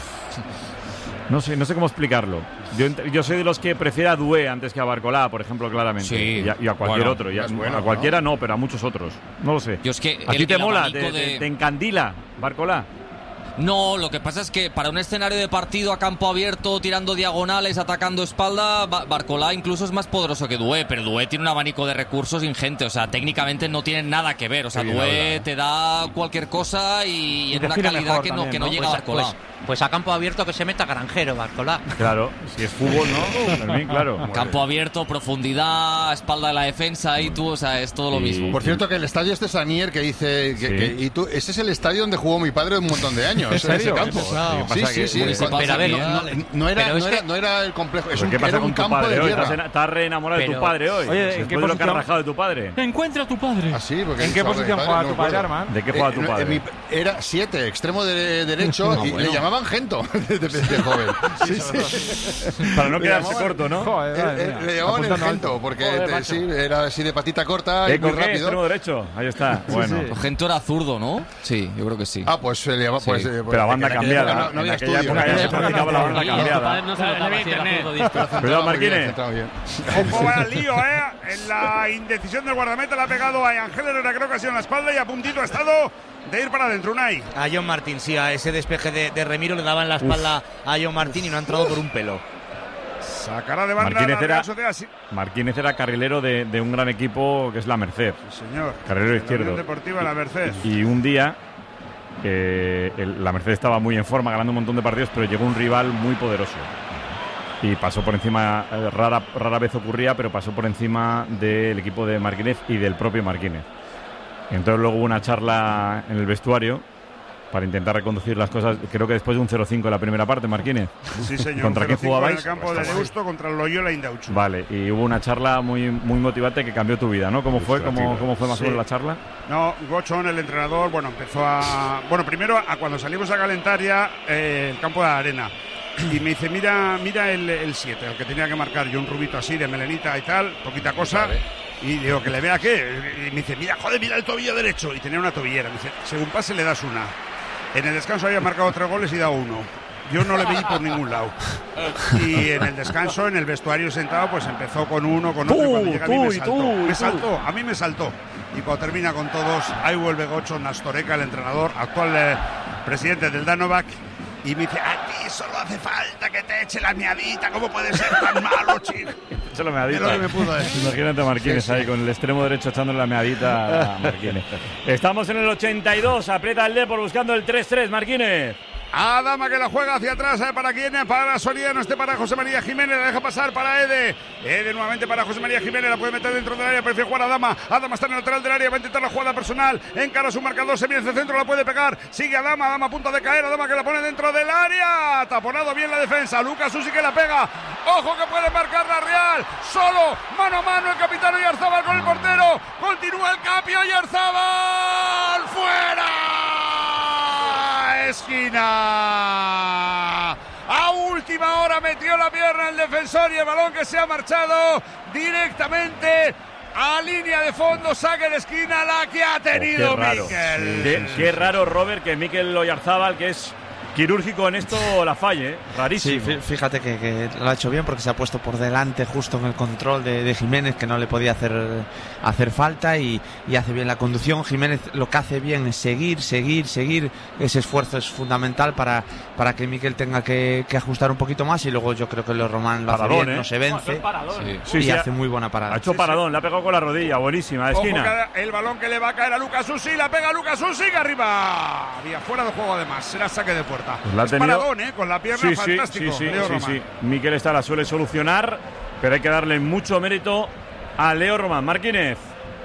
No sé, no sé cómo explicarlo. Yo, yo soy de los que prefiero a Doué antes que a Barcolá, por ejemplo, claramente. Sí. Y, a, y a cualquier bueno, otro. Y a, bueno, a cualquiera ¿no? no, pero a muchos otros. No lo sé. Yo es que ¿A el, ti te el mola? ¿Te, de... te, te encandila Barcolá? No, lo que pasa es que para un escenario de partido a campo abierto, tirando diagonales, atacando espalda, Barcolá incluso es más poderoso que Doué, pero Doué tiene un abanico de recursos ingente, o sea, técnicamente no tienen nada que ver, o sea, Doué te da cualquier cosa y, y en una calidad que no, que no, ¿no? llega pues, a Barcolá. Pues, pues a campo abierto que se meta Granjero, Barcolá. Claro, si es fútbol, ¿no? También, claro. Campo abierto, profundidad, espalda de la defensa y tú, o sea, es todo lo mismo. Por cierto, que el estadio este Sanier que dice que, sí. que, y tú, ese es el estadio donde jugó mi padre un montón de años. ¿En serio? Ese campo. Sí, sí, sí. sí. Pero a ver, no, no, no, era, no, era, no era el complejo. Es un, ¿Qué pasa era con un tu campo padre de hoy? tierra. ¿Estás, estás re enamorado pero, de tu padre hoy? Oye, ¿en qué lo que has posición? rajado de tu padre? Encuentra a tu padre. Ah, sí, porque ¿En qué posición padre, juega no tu padre, recuerdo. Arman? ¿De qué juega tu Eh, padre? eh, mi- era siete, extremo de derecho, No, y bueno. le llamaban Gento de, de- de joven. Sí, sí. Para no Le quedarse llamaban- corto, ¿no? Joder, Eh, madre eh, mía. le llamaban el Apuntando Gento, alto. porque Joder, te- macho. sí, era así de patita corta y ¿Eh, muy ¿Con qué? rápido. Extremo derecho. Ahí está. Bueno. sí. Gento era zurdo, ¿no? Sí, yo creo que sí. Ah, pues se le llama. Sí. Pues, eh, Pero la banda en aquella cambiada. época No, no En había aquella estudio. época ya se practicaba la banda Y tu cambiada. padre no se notaba si era zurdo diestro. Cuidado, Marquines. Centrado bien. Ojo, va el lío, ¿eh? En la indecisión del guardameta le ha pegado a Ángel Herrera, creo que ha sido en la espalda y a puntito ha estado de ir para adentro. Unai. A John Martín, sí, a ese despeje de, de Remiro le daba en la espalda Uf. a John Martín y no ha entrado por un pelo. Sacará de banda Martínez la era, Real Sociedad, sí. Martínez era carrilero de, de un gran equipo que es la Merced. Sí, señor. Carrilero La izquierdo. Unión Deportiva La Merced. Y un día eh, el- la Merced estaba muy en forma, ganando un montón de partidos, pero llegó un rival muy poderoso. Y pasó por encima, eh, rara, rara vez ocurría, pero pasó por encima del equipo de Martínez y del propio Martínez. Entonces luego hubo una charla en el vestuario para intentar reconducir las cosas. Creo que después de un cero cinco en la primera parte, Martínez. Sí, señor. ¿Contra quién cero cinco jugabais? En el campo de Deusto contra el Loyola Indauchu. Vale, y hubo una charla muy, muy motivante que cambió tu vida, ¿no? ¿Cómo fue? ¿Cómo, cómo fue más o Sí. menos la charla? No, Gochón, el entrenador, bueno, empezó a... Bueno, primero, a cuando salimos a calentar ya eh, el campo de la arena. Y me dice, mira mira el siete, el que tenía que marcar yo, un rubito así de melenita y tal, poquita cosa. Vale. Y digo, que le vea qué. Y me dice, mira, joder, mira el tobillo derecho. Y tenía una tobillera. Me dice, según pase le das una. En el descanso había marcado tres goles y dado uno. Yo no le vi por ningún lado. Y en el descanso, en el vestuario sentado, pues empezó con uno, con otro. Tú, y cuando llega a mí tú, me y saltó. tú, y me tú. saltó, a mí me saltó. Y cuando termina con todos, ahí vuelve Gocho Nastoreca, el entrenador, actual eh, presidente del Danovac. Y me dice, a ti solo hace falta que te eche la miadita. ¿Cómo puede ser tan malo, chico? Eso lo me ha dicho. Es lo que me pudo decir. Imagínate a Marquines Sí, sí. ahí con el extremo derecho echándole la meadita a Marquines. Estamos en el ochenta y dos, aprieta el Depor buscando el tres tres, Marquines. Adama que la juega hacia atrás, ¿eh? ¿Para quién? Para Soriano, este para José María Jiménez, la deja pasar para Ede. Ede nuevamente para José María Jiménez, la puede meter dentro del área, prefiere jugar a Adama. Adama está en el lateral del área, va a intentar la jugada personal, encara su marcador, se viene hacia el centro, la puede pegar, sigue Adama, Adama a punto de caer, Adama que la pone dentro del área, taponado bien la defensa, Lucas Usi que la pega, ojo que puede marcar la Real, solo, mano a mano el capitán Oyarzabal con el portero, continúa el cambio, Oyarzabal, fuera. Esquina. A última hora metió la pierna el defensor y el balón que se ha marchado directamente a línea de fondo, saque de esquina, la que ha tenido Oh, qué raro. Mikel. Qué, qué raro, Robert, que Mikel Oyarzábal, que es quirúrgico en esto la falle, ¿eh? Rarísimo. Sí, fíjate que, que lo ha hecho bien porque se ha puesto por delante justo en el control de, de Jiménez, que no le podía hacer, hacer falta, y, y hace bien la conducción. Jiménez lo que hace bien es seguir, seguir, seguir. Ese esfuerzo es fundamental para, para que Mikel tenga que, que ajustar un poquito más, y luego yo creo que Leo Román lo hace Paradón, bien, ¿eh? no se vence, Sí. y Sí, sí, hace muy buena parada. Ha hecho paradón, le ha pegado con la rodilla, buenísima, de esquina. Ojo que el balón que le va a caer a Lucas Usyk, la pega Lucas Usyk arriba. Había fuera de juego además, será saque de puerta. Pues la ha es tenido... paradón, ¿eh? Con la pierna, sí, fantástico. Sí, sí, Leo sí, Román. sí. Mikel esta la suele solucionar, pero hay que darle mucho mérito a Leo Román. Marquínez.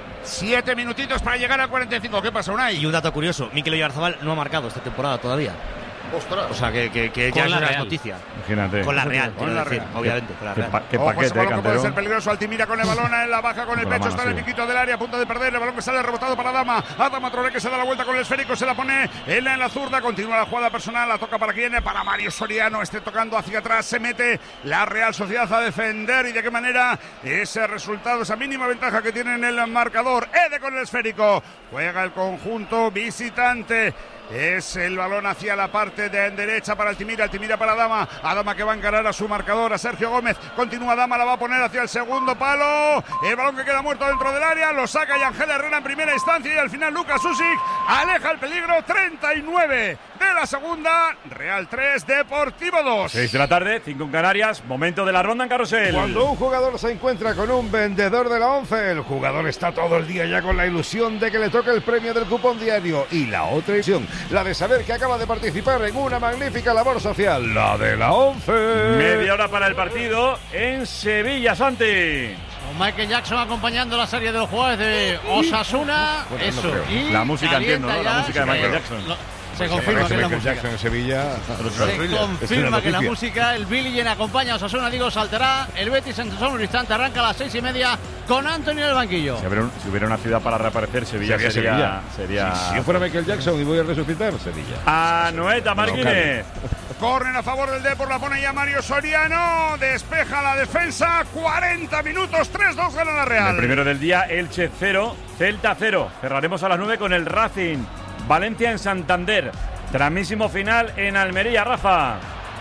Siete minutitos para llegar a cuarenta y cinco. ¿Qué pasa, Unai? Y un dato curioso, Mikel Oyarzabal no ha marcado esta temporada todavía. Ostras. O sea, que, que, que Con ya es la una Real. noticia. Imagínate. Con la Real, Con quiero la decir, Real. obviamente, con la Qué, Real. pa- qué Ojo, ese paquete, balón que puede Canterón. ser peligroso. Altimira con el balón en la baja con el Con la pecho. mano, Está en el sí. piquito del área, a punto de perder. El balón que sale rebotado para Dama. Adama Traoré que se da la vuelta con el esférico. Se la pone en la, en la zurda. Continúa la jugada personal. La toca para quién? Para Mario Soriano. Esté tocando hacia atrás. Se mete la Real Sociedad a defender. Y de qué manera ese resultado, esa mínima ventaja que tiene en el marcador. Ede con el esférico. Juega el conjunto visitante. Es el balón hacia la parte de derecha para Altimira, Altimira para Adama, Adama que va a encarar a su marcador, a Sergio Gómez, continúa Adama, la va a poner hacia el segundo palo, el balón que queda muerto dentro del área, lo saca y Ángel Herrera en primera instancia, y al final Lucas Usyk aleja el peligro. Treinta y nueve de la segunda, Real tres, Deportivo dos. seis de la tarde, cinco en Canarias, momento de la ronda en carrusel. Cuando un jugador se encuentra con un vendedor de la once, el jugador está todo el día ya con la ilusión de que le toque el premio del cupón diario, y la otra ilusión, la de saber que acaba de participar en una magnífica labor social, la de la once. Media hora para el partido en Sevilla, Santi. Con Michael Jackson acompañando la serie de los jugadores de Osasuna. Bueno, Eso. no creo. Y La música, calienta entiendo, ¿no? La ya. música de Michael Jackson. Lo- Se Pues confirma que es la Michael música. Jackson en Sevilla. Se confirma que la música, el Billie Jean acompaña a Osasuna, digo, saltará. El Betis en un instante arranca a las seis y media con Anthony en el banquillo. Si hubiera, un- si hubiera una ciudad para reaparecer, Sevilla Sería sería. Sevilla. sería... Si yo fuera Michael Jackson y voy a resucitar, Sevilla. A Noeta Martínez. Corren a favor del Depor, la pone ya Mario Soriano, despeja la defensa, cuarenta minutos, tres dos gana la Real. El primero del día, Elche cero, Celta cero. Cerraremos a las nueve con el Racing. Valencia en Santander. Tramísimo final en Almería, Rafa.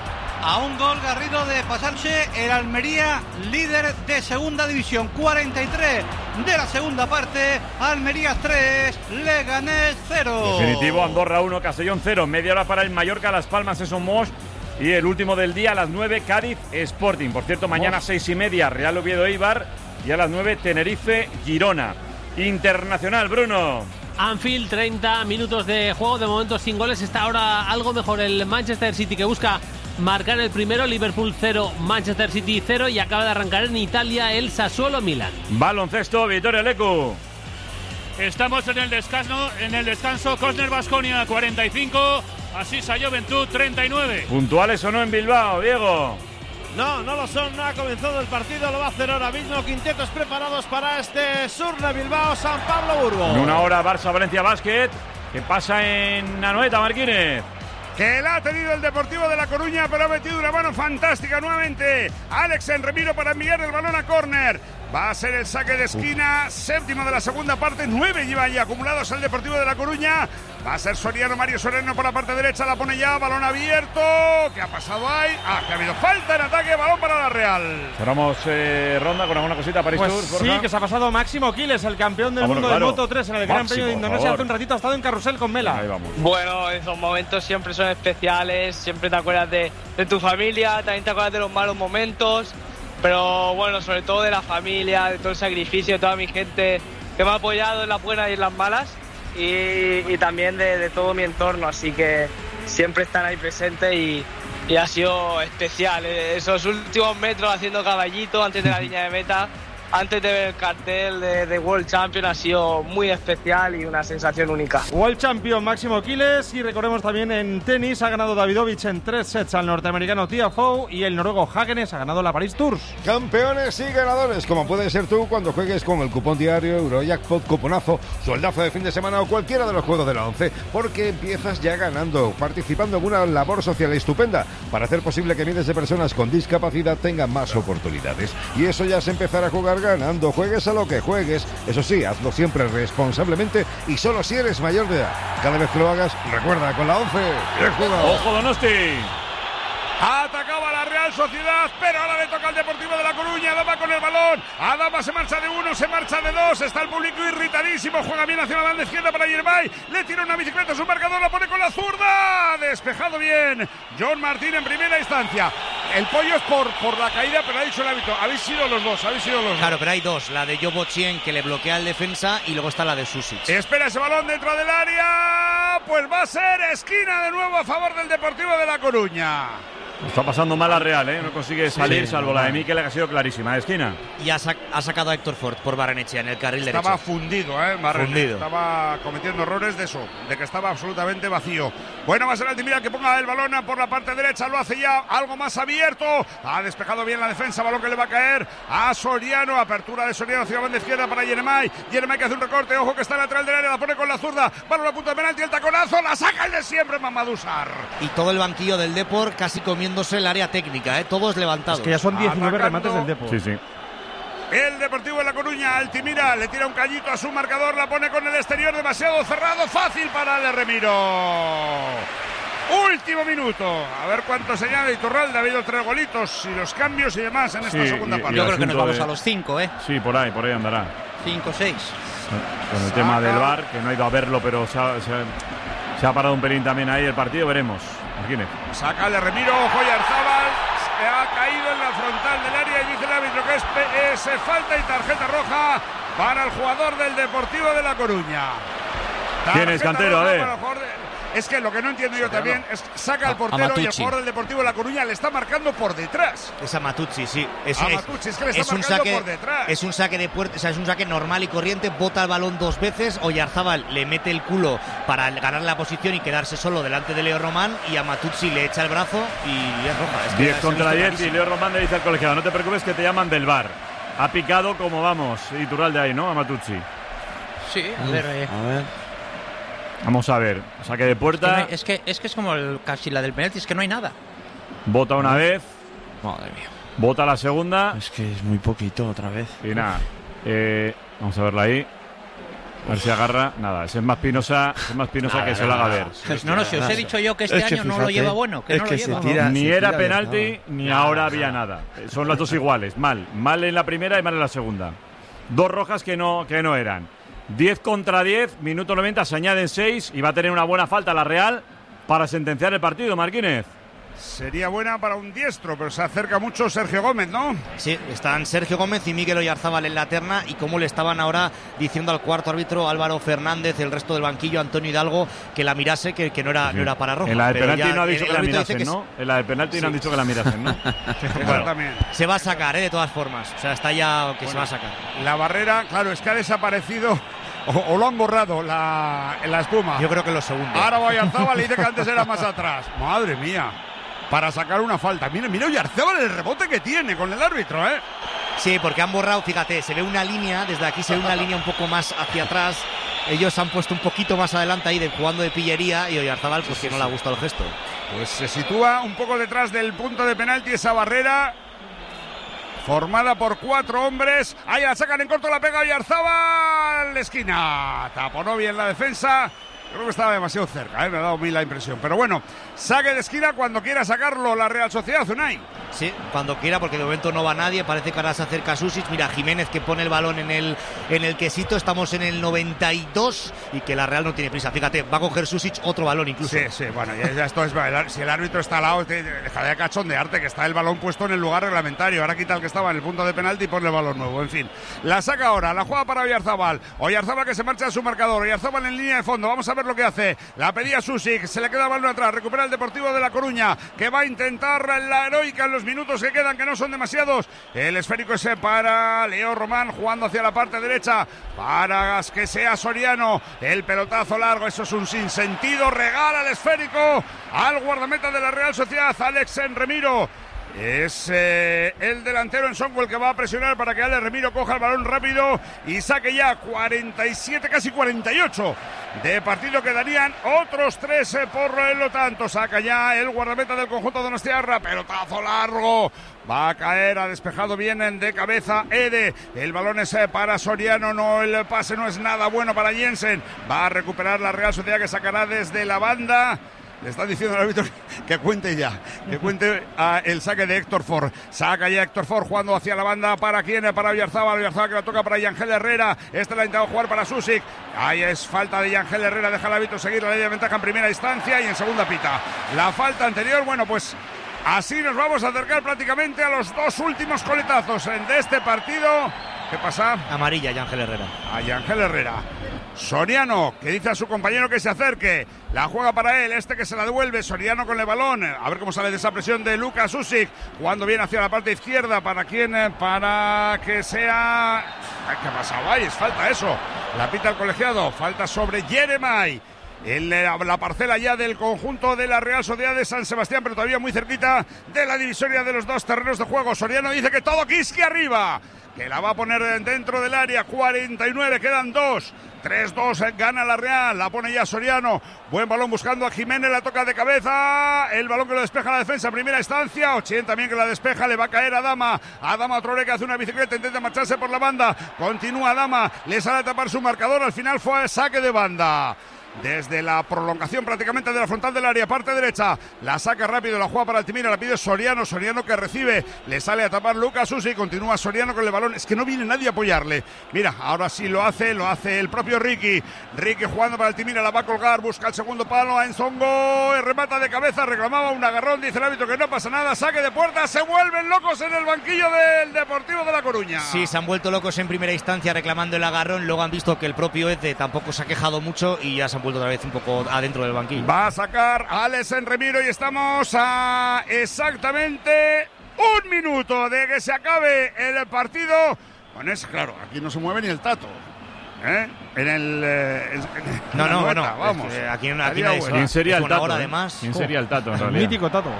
A un gol Garrido de pasarse el Almería, líder de segunda división. cuarenta y tres de la segunda parte, Almería tres, Leganés cero. Definitivo, Andorra uno, Castellón cero. Media hora para el Mallorca, Las Palmas, Eson Mos. Y el último del día a las nueve, Cádiz Sporting. Por cierto, mañana a seis y media, Real Oviedo Eibar. Y a las nueve, Tenerife Girona. Internacional, Bruno. Anfield, treinta minutos de juego, de momento sin goles. Está ahora algo mejor el Manchester City, que busca marcar el primero. Liverpool cero, Manchester City cero, y acaba de arrancar en Italia el Sassuolo Milan. Baloncesto, Vittorio Lecu. Estamos en el descanso, en el descanso. Cosner Baskonia cuarenta y cinco, Asisa Juventud treinta y nueve. ¿Puntuales o no en Bilbao, Diego? No, no lo son, no ha comenzado el partido, lo va a hacer ahora mismo. Quintetos preparados para este Surne Bilbao, San Pablo Burgos. En una hora, Barça-Valencia Basket. ¿Qué pasa en Anoeta, Marquínez? Que la ha tenido el Deportivo de La Coruña, pero ha metido una mano fantástica nuevamente. Alex Enremiro para enviar el balón a córner. Va a ser el saque de esquina, séptimo de la segunda parte, nueve lleva ya acumulados el Deportivo de La Coruña. Va a ser Soriano, Mario Soriano por la parte derecha, la pone ya, balón abierto. ¿Qué ha pasado ahí? Ah, que ha habido falta en ataque, balón para la Real. Cerramos eh, ronda con alguna cosita para Pues Tour, sí, que se ha pasado Máximo Quiles, el campeón del Ah, bueno, mundo claro. de Moto tres en el Gran Máximo, Premio de por Indonesia. favor. Hace un ratito ha estado en carrusel con Mela. Ahí vamos. Bueno, esos momentos siempre son especiales, siempre te acuerdas de, de tu familia, también te acuerdas de los malos momentos, pero bueno, sobre todo de la familia, de todo el sacrificio, de toda mi gente que me ha apoyado en las buenas y en las malas, y, y también de, de todo mi entorno, así que siempre están ahí presentes y, y ha sido especial. Esos últimos metros haciendo caballito antes de la línea de meta, antes de ver el cartel de, de World Champion, ha sido muy especial y una sensación única. World Champion Máximo Quiles, y recordemos también en tenis ha ganado Davidovich en tres sets al norteamericano Tiafoe, y el noruego Hagenes ha ganado la Paris Tours. Campeones y ganadores, como puedes ser tú cuando juegues con el cupón diario, Eurojackpot, cuponazo, sueldazo de fin de semana o cualquiera de los juegos de la once, porque empiezas ya ganando, participando en una labor social estupenda para hacer posible que miles de personas con discapacidad tengan más oportunidades. Y eso ya es empezar a jugar empezar ganando, juegues a lo que juegues. Eso sí, hazlo siempre responsablemente y solo si eres mayor de edad. Cada vez que lo hagas, recuerda, con la once, bien jugado. ¡Ojo, Donosti! Atacaba la Real Sociedad, pero ahora le toca al Deportivo de La Coruña. Adama con el balón. Adama se marcha de uno, se marcha de dos. Está el público irritadísimo. Juega bien hacia la banda izquierda para Yermay. Le tira una bicicleta a su marcador, la pone con la zurda. Despejado bien. John Martín en primera instancia. El pollo es por, por la caída, pero ha dicho el árbitro. Habéis sido los dos, habéis sido los dos. Claro, pero hay dos. La de Jobochien, que le bloquea al defensa, y luego está la de Susic. Espera ese balón dentro del área. Pues va a ser esquina de nuevo a favor del Deportivo de La Coruña. Está pasando mal la Real, ¿eh? No consigue salir, sí, salvo la de Mikel, que ha sido clarísima. ¿De esquina? Y ha, sac ha sacado a Héctor Fort por Barrenechea en el carril derecho. Estaba fundido, ¿eh? Barrenechea. Fundido. Estaba cometiendo errores de eso, de que estaba absolutamente vacío. Bueno, va a ser Altimira que ponga el balón por la parte derecha. Lo hace ya algo más abierto. Ha despejado bien la defensa. Balón que le va a caer a Soriano. Apertura de Soriano hacia la banda izquierda para Yeremay. Yeremay que hace un recorte. Ojo que está lateral del área. La pone con la zurda. Balón a punto de penalti. El taconazo. La saca el de siempre, Mamadou Sarr. Y todo el banquillo del Depor casi comiéndose el área técnica. ¿eh? Todos levantados. Es que ya son diecinueve Atacando. remates del Depor. Sí, sí. El Deportivo de La Coruña, Altimira, le tira un cañito a su marcador, la pone con el exterior demasiado cerrado, fácil para el Remiro. Último minuto, a ver cuánto se añade Iturralde. Ha habido tres golitos y los cambios y demás en esta Sí, segunda y- parte. y Yo creo que nos vamos de- a los cinco, ¿eh? Sí, por ahí, por ahí andará. cinco, seis. Con el tema del V A R, que no ha ido a verlo, pero se ha, se ha- se ha parado un pelín también ahí el partido, veremos. Martínez. Saca el Remiro, Joyarzábal, se ha caído en la frontal del área y dice el árbitro que es, pe- es eh, falta y tarjeta roja para el jugador del Deportivo de La Coruña. ¿Quién es, Tarjeta Cantero? A roja ver. para el jugador de- Es que lo que no entiendo yo también es que saca al A- portero y el Amatucci. jugador del Deportivo de La Coruña le está marcando por detrás. Es a Matuzzi, sí. Es, A es- Matuzzi, es que le está es un marcando saque, por detrás. es un saque de puerta, o sea, es un saque normal y corriente. Bota el balón dos veces. Oyarzábal le mete el culo para ganar la posición y quedarse solo delante de Leo Román. Y a Matuzzi le echa el brazo y es roja. Es que diez se ha contra visto diez y clarísimo. Leo Román le dice al colegiado, no te preocupes que te llaman del V A R. Ha picado como vamos, Iturralde ahí, ¿no? A Matuzzi. Sí, a ver, eh. A ver. Vamos a ver, saque de Es que, no puerta, hay- es, que, es que es como el, casi la del penalti, es que no hay nada. bota una vez, Madre mía. bota la segunda Es que es muy poquito otra vez. y nada. Eh, vamos a verla ahí. A ver si agarra. Nada, ese es más pinosa, ese es más pinosa que se lo haga ver. Pues no, no, si os he dicho yo que este Es que año no lo fíjate, lleva bueno, que es no lo que se lleva. tira- Ni se era tira de penalti, lado. ni ahora había nada. Son las dos iguales. Mal. Mal en la primera y mal en la segunda. Dos rojas que no, que no eran. diez contra diez, minuto noventa, se añaden seis y va a tener una buena falta la Real para sentenciar el partido, Marquínez. Sería buena para un diestro, pero se acerca mucho Sergio Gómez, ¿no? Sí, están Sergio Gómez y Miguel Oyarzábal en la terna. Y como le estaban ahora diciendo al cuarto árbitro Álvaro Fernández, el resto del banquillo, Antonio Hidalgo, que la mirase, que, que no, era, no era para roja. En la de Pero penalti ya no ha el- dicho el que la árbitro dice mirasen, que ¿no? En la de penalti no han dicho que la mirasen, ¿no? Bueno, también. se va a sacar, ¿eh? De todas formas. O sea, está ya que se va a sacar. La barrera, claro, es que ha desaparecido o, o lo han borrado la, la espuma. Yo creo que lo segundo. Ahora Oyarzábal le dice que antes era más atrás. Madre mía. Para sacar una falta. Mira, mira Oyarzábal el rebote que tiene con el árbitro, ¿eh? Sí, porque han borrado, fíjate, se ve una línea, desde aquí se ve una línea un poco más hacia atrás. Ellos han puesto un poquito más adelante ahí de, jugando de pillería y Oyarzábal pues que no le ha gustado el gesto. Pues se sitúa un poco detrás del punto de penalti esa barrera. Formada por cuatro hombres. Ahí la sacan en corto, la pega Oyarzábal. Esquina. Taponó bien la defensa. Creo que estaba demasiado cerca, ¿eh? Me ha dado a mí la impresión. Pero bueno, saque de esquina cuando quiera sacarlo la Real Sociedad, Unai. Sí, cuando quiera, porque de momento no va nadie. Parece que ahora se acerca Susic. Mira, Jiménez que pone el balón en el, en el quesito. Estamos en el noventa y dos y que la Real no tiene prisa. Fíjate, va a coger Susic otro balón incluso. Sí, sí, bueno, ya, ya esto es. Si el árbitro está al lado, te- te- deja de cachondearte, que está el balón puesto en el lugar reglamentario. Ahora quita el que estaba en el punto de penalti y pone el balón nuevo. En fin, la saca ahora, la juega para Oyarzábal. Oyarzábal que se marcha a su marcador. Oyarzábal en línea de fondo. Vamos a ver lo que hace. La pedía Susic, se le queda el balón atrás. Recupera el Deportivo de La Coruña, que va a intentar la heroica en los minutos que quedan, que no son demasiados. El esférico ese para Leo Román, jugando hacia la parte derecha, para que sea Soriano. El pelotazo largo, eso es un sinsentido. Regala el esférico al guardameta de la Real Sociedad, Alex Remiro. Es eh, el delantero Nsongo el que va a presionar para que Ale Remiro coja el balón rápido y saque ya cuarenta y siete, casi cuarenta y ocho de partido. Quedarían otros tres eh, por eh, lo tanto. Saca ya el guardameta del conjunto donostiarra, pelotazo largo. Va a caer, ha despejado bien de cabeza Ede. El balón es eh, para Soriano, no, el pase no es nada bueno para Jensen. Va a recuperar la Real Sociedad, que sacará desde la banda. Le están diciendo al árbitro que cuente ya, que cuente uh, el saque de Héctor Ford. Saca ya Héctor Ford jugando hacia la banda. ¿Para quién? Para Oyarzábal. Oyarzábal que la toca para Yangel Herrera. Este la ha intentado jugar para Susic. Ahí es falta de Yangel Herrera. Deja el árbitro seguir la ley de ventaja en primera instancia y en segunda pita la falta anterior. Bueno, pues así nos vamos a acercar prácticamente a los dos últimos coletazos de este partido. ¿Qué pasa? Amarilla, Yangel Herrera. A Yangel Herrera. Soriano, que dice a su compañero que se acerque. La juega para él, este que se la devuelve. Soriano con el balón. A ver cómo sale de esa presión de Lucas Susic. Jugando bien hacia la parte izquierda. ¿Para quién? Para que sea... ¿Qué ha pasado ahí? Es falta eso. La pita el colegiado. Falta sobre Jeremai. En la parcela ya del conjunto de la Real Sociedad de San Sebastián, pero todavía muy cerquita de la divisoria de los dos terrenos de juego. Soriano dice que todo Kiski arriba, que la va a poner dentro del área. Cuarenta y nueve, quedan dos. tres dos, gana la Real, la pone ya Soriano. Buen balón buscando a Jiménez, la toca de cabeza. El balón que lo despeja la defensa en primera instancia. ochenta también que la despeja, le va a caer a Dama. A Dama Traoré, que hace una bicicleta, intenta marcharse por la banda. Continúa Dama, le sale a tapar su marcador. Al final fue a saque de banda. Desde la prolongación prácticamente de la frontal del área, parte derecha, la saca rápido, la juega para Altimira, la pide Soriano, Soriano que recibe, le sale a tapar Lucas Susi, continúa Soriano con el balón, es que no viene nadie a apoyarle. Mira, ahora sí lo hace, lo hace el propio Ricky, Ricky jugando para Altimira, la va a colgar, busca el segundo palo a Nsongo, remata de cabeza, reclamaba un agarrón, dice el árbitro que no pasa nada, saque de puerta, se vuelven locos en el banquillo del Deportivo de La Coruña. Sí, se han vuelto locos en primera instancia reclamando el agarrón, luego han visto que el propio Ede tampoco se ha quejado mucho y ya se han vuelto otra vez un poco adentro del banquillo. Va a sacar a Alex Remiro y estamos a exactamente un minuto de que se acabe el partido. Con ese, claro, aquí no se mueve ni el Tato. ¿Eh? En el... Eh, en, en no, no, nueta, bueno, vamos. Eh, aquí, aquí nadie ¿Quién sería el Tato? Además. ¿Quién sería el Tato en realidad? Mítico Tato.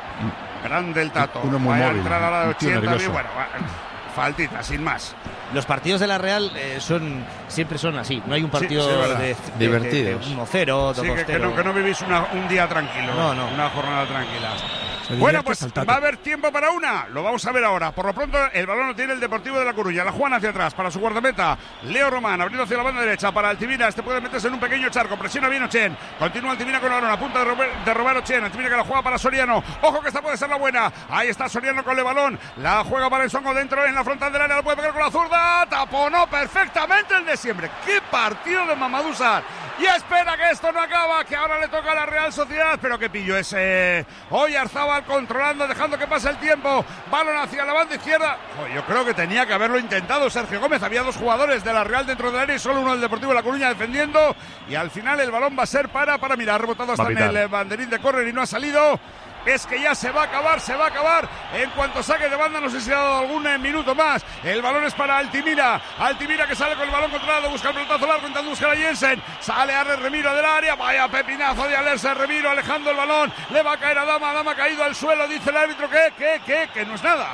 Grande el Tato. Uno muy Vaya móvil. a entrar a la de ochenta y bueno, faltita, sin más. Los partidos de la Real eh, son siempre son así. No hay un partido sí, sí, de, de, divertidos. de, de uno cero, sí, que, que, no, que no vivís una, un día tranquilo. No, no. Una jornada tranquila. Bueno, pues va a haber tiempo para una. Lo vamos a ver ahora. Por lo pronto, el balón lo tiene el Deportivo de La Coruña. La juegan hacia atrás para su guardameta, Leo Román, abriendo hacia la banda derecha para Altimira. Este puede meterse en un pequeño charco. Presiona bien Ochen. Continúa Altimira con el balón. A punto de robar, de robar Ochen. Altimira que la juega para Soriano. Ojo que esta puede ser la buena. Ahí está Soriano con el balón. La juega para Nsongo dentro en la frontal del área. Lo puede pegar con la zurda. Taponó perfectamente el de siempre. ¡Qué partido de Mamadou Sarr! Y espera que esto no acaba, que ahora le toca a la Real Sociedad, pero que pillo ese Oyarzábal controlando, dejando que pase el tiempo, balón hacia la banda izquierda. Oh, yo creo que tenía que haberlo intentado Sergio Gómez, había dos jugadores de la Real dentro del área y solo uno del Deportivo de La Coruña defendiendo, y al final el balón va a ser para, para mirar, rebotado hasta en el banderín de córner y no ha salido. Es que ya se va a acabar, se va a acabar. En cuanto saque de banda, no sé si ha dado algún minuto más. El balón es para Altimira. Altimira que sale con el balón controlado, busca el pelotazo largo, intentando buscar a Jensen. Sale Alex Remiro del área. Vaya pepinazo de Alex Remiro, alejando el balón. Le va a caer a Dama. Dama ha caído al suelo. Dice el árbitro que, que, que, que no es nada.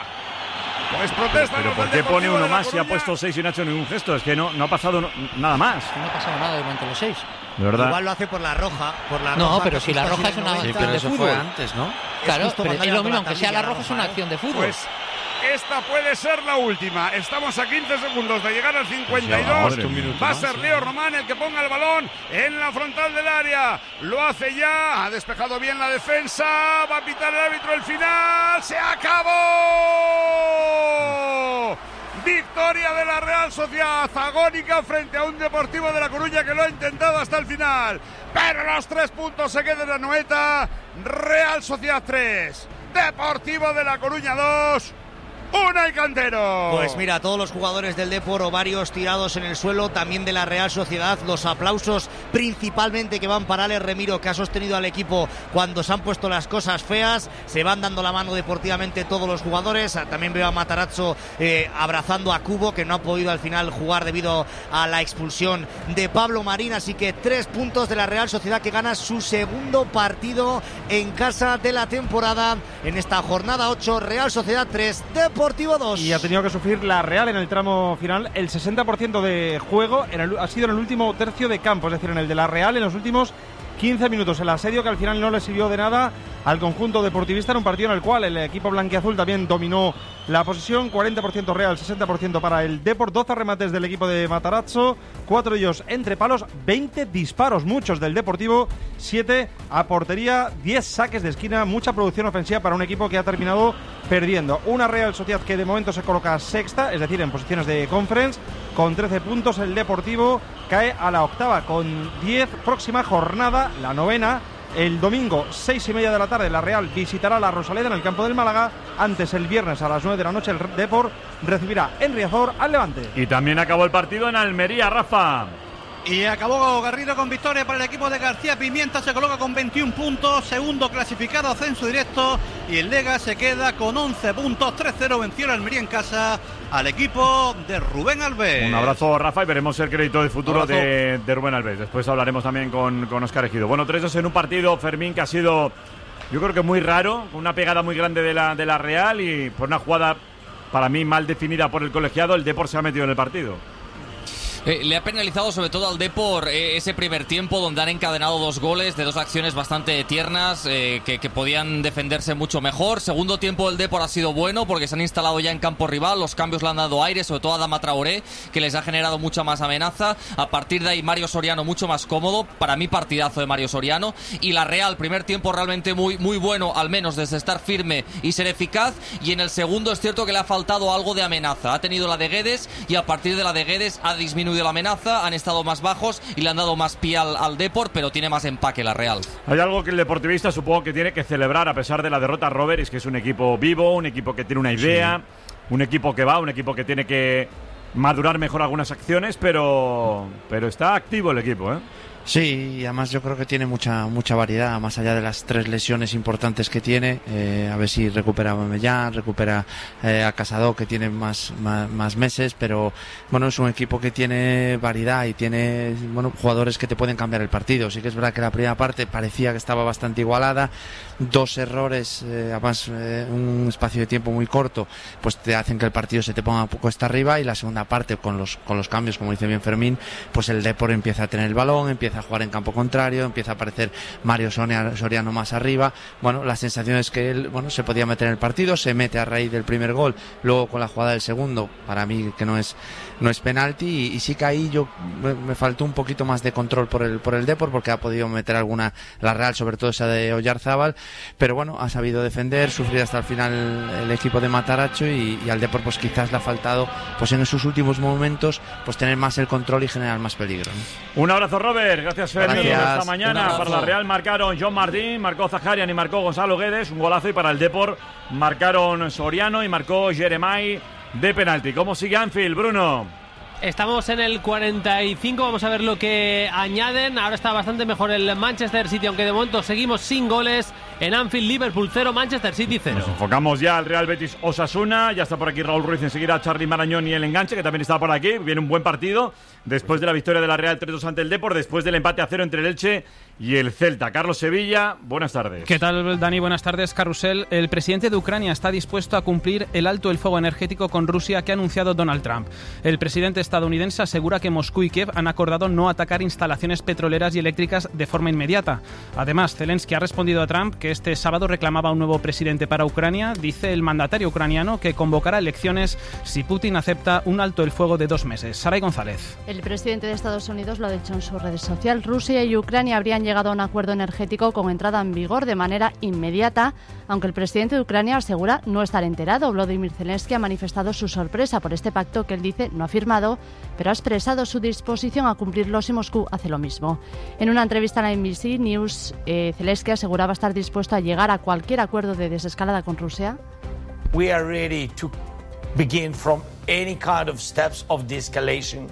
Pues protesta. Pero, pero ¿por qué pone uno más y ha puesto seis y no ha hecho ningún gesto? Es que no, no ha pasado no, nada más. No ha pasado nada durante los seis. ¿De verdad? Igual lo hace por la roja. Por la no, roja, pero si la roja es una acción sí, de fútbol. Fue antes, ¿no? Claro, es pero es lo mismo, aunque sea la roja, es una acción de fútbol. Pues esta puede ser la última. Estamos a quince segundos de llegar al cincuenta y dos. Pues va a ser Leo Román el que ponga el balón en la frontal del área. Lo hace ya. Ha despejado bien la defensa. Va a pitar el árbitro el final. ¡Se acabó! Victoria de la Real Sociedad, agónica frente a un Deportivo de La Coruña que lo ha intentado hasta el final. Pero los tres puntos se quedan en la noeta. Real Sociedad tres, Deportivo de La Coruña dos. Unai Cantero. Pues mira, todos los jugadores del Depor, o varios tirados en el suelo, también de la Real Sociedad, los aplausos principalmente que van para Alex Remiro, que ha sostenido al equipo cuando se han puesto las cosas feas. Se van dando la mano deportivamente todos los jugadores. También veo a Matarazzo eh, abrazando a Cubo, que no ha podido al final jugar debido a la expulsión de Pablo Marín. Así que tres puntos de la Real Sociedad, que gana su segundo partido en casa de la temporada en esta jornada ocho. Real Sociedad tres, Deportivo dos. Y ha tenido que sufrir la Real en el tramo final. El sesenta por ciento de juego en el, ha sido en el último tercio de campo, es decir, en el de la Real en los últimos quince minutos. El asedio que al final no le sirvió de nada al conjunto deportivista en un partido en el cual el equipo blanquiazul también dominó la posesión. Cuarenta por ciento Real, sesenta por ciento para el Depor. doce remates del equipo de Matarazzo, cuatro de ellos entre palos, veinte disparos, muchos del Deportivo, siete a portería, diez saques de esquina, mucha producción ofensiva para un equipo que ha terminado perdiendo. Una Real Sociedad que de momento se coloca sexta, es decir, en posiciones de conference, con trece puntos. El Deportivo cae a la octava con diez. Próxima jornada, la novena. El domingo, seis y media de la tarde, la Real visitará la Rosaleda en el campo del Málaga. Antes, el viernes a las nueve de la noche, el Depor recibirá en Riazor al Levante. Y también acabó el partido en Almería, Rafa. Y acabó Garrido con victoria para el equipo de García Pimienta. Se coloca con veintiún puntos, segundo clasificado, ascenso directo. Y el Lega se queda con once puntos. tres cero venció el Almería en casa al equipo de Rubén Alves. Un abrazo, Rafa, y veremos el crédito de futuro de, de Rubén Alves. Después hablaremos también con, con Óscar Ejido. Bueno, tres dos en un partido, Fermín, que ha sido, yo creo que muy raro, una pegada muy grande de la, de la Real, y por una jugada para mí mal definida por el colegiado, el Depor se ha metido en el partido. Eh, le ha penalizado sobre todo al Depor eh, ese primer tiempo, donde han encadenado dos goles de dos acciones bastante tiernas eh, que, que podían defenderse mucho mejor. Segundo tiempo del Depor ha sido bueno porque se han instalado ya en campo rival, los cambios le han dado aire, sobre todo a Adama Traoré, que les ha generado mucha más amenaza. A partir de ahí Mario Soriano mucho más cómodo, para mí partidazo de Mario Soriano. Y la Real, primer tiempo realmente muy, muy bueno, al menos desde estar firme y ser eficaz, y en el segundo es cierto que le ha faltado algo de amenaza. Ha tenido la de Guedes y a partir de la de Guedes ha disminuido de la amenaza, han estado más bajos y le han dado más pie al, al Depor, pero tiene más empaque la Real. Hay algo que el deportivista supongo que tiene que celebrar a pesar de la derrota, Robert, es que es un equipo vivo, un equipo que tiene una idea, sí. un equipo que va, un equipo que tiene que madurar mejor algunas acciones, pero, pero está activo el equipo, ¿eh? Sí, y además yo creo que tiene mucha mucha variedad, más allá de las tres lesiones importantes que tiene. Eh, a ver si recupera a Mamellán, recupera eh, a Casado, que tiene más, más, más meses, pero bueno, es un equipo que tiene variedad y tiene bueno jugadores que te pueden cambiar el partido. Sí que es verdad que la primera parte parecía que estaba bastante igualada, dos errores, eh, además eh, un espacio de tiempo muy corto, pues te hacen que el partido se te ponga un poco hasta arriba, y la segunda parte con los, con los cambios, como dice bien Fermín, pues el Depor empieza a tener el balón, empieza a jugar en campo contrario, empieza a aparecer Mario Soriano más arriba. Bueno, la sensación es que él bueno se podía meter en el partido, se mete a raíz del primer gol, luego con la jugada del segundo, para mí que no es no es penalti, y, y sí que ahí yo me, me faltó un poquito más de control por el por el Depor, porque ha podido meter alguna, la Real, sobre todo esa de Oyarzábal, pero bueno, ha sabido defender, sufrir hasta el final el equipo de Matarazzo, y, y al Depor pues quizás le ha faltado pues en esos últimos momentos pues tener más el control y generar más peligro, ¿no? Un abrazo, Robert. Gracias, Fermín. Gracias. Esta mañana para la Real marcaron John Martín, marcó Zaharian y marcó Gonzalo Guedes, un golazo, y para el Depor marcaron Soriano y marcó Jeremai de penalti. ¿Cómo sigue Anfield, Bruno? Estamos en el cuarenta y cinco, vamos a ver lo que añaden. Ahora está bastante mejor el Manchester City, aunque de momento seguimos sin goles. En Anfield, Liverpool cero, Manchester City cero. Nos enfocamos ya al Real Betis Osasuna. Ya está por aquí Raúl Ruiz, enseguida Charly Marañón y el enganche, que también está por aquí. Viene un buen partido después de la victoria de la Real tres dos ante el Depor, después del empate a cero entre el Elche y el Celta. Carlos Sevilla, buenas tardes. ¿Qué tal, Dani? Buenas tardes, Carrusel. El presidente de Ucrania está dispuesto a cumplir el alto el fuego energético con Rusia que ha anunciado Donald Trump. El presidente estadounidense asegura que Moscú y Kiev han acordado no atacar instalaciones petroleras y eléctricas de forma inmediata. Además, Zelensky ha respondido a Trump que este sábado reclamaba un nuevo presidente para Ucrania. Dice el mandatario ucraniano que convocará elecciones si Putin acepta un alto el fuego de dos meses. Saray González. El presidente de Estados Unidos lo ha dicho en su red social. Rusia y Ucrania habrían llegado a un acuerdo energético con entrada en vigor de manera inmediata, aunque el presidente de Ucrania asegura no estar enterado. Volodymyr Zelensky ha manifestado su sorpresa por este pacto que él dice no ha firmado, pero ha expresado su disposición a cumplirlo si Moscú hace lo mismo. En una entrevista a la N B C News, eh, Zelensky aseguraba estar dispuesto a llegar a cualquier acuerdo de desescalada con Rusia. We are ready to begin from any kind of steps of de-escalation.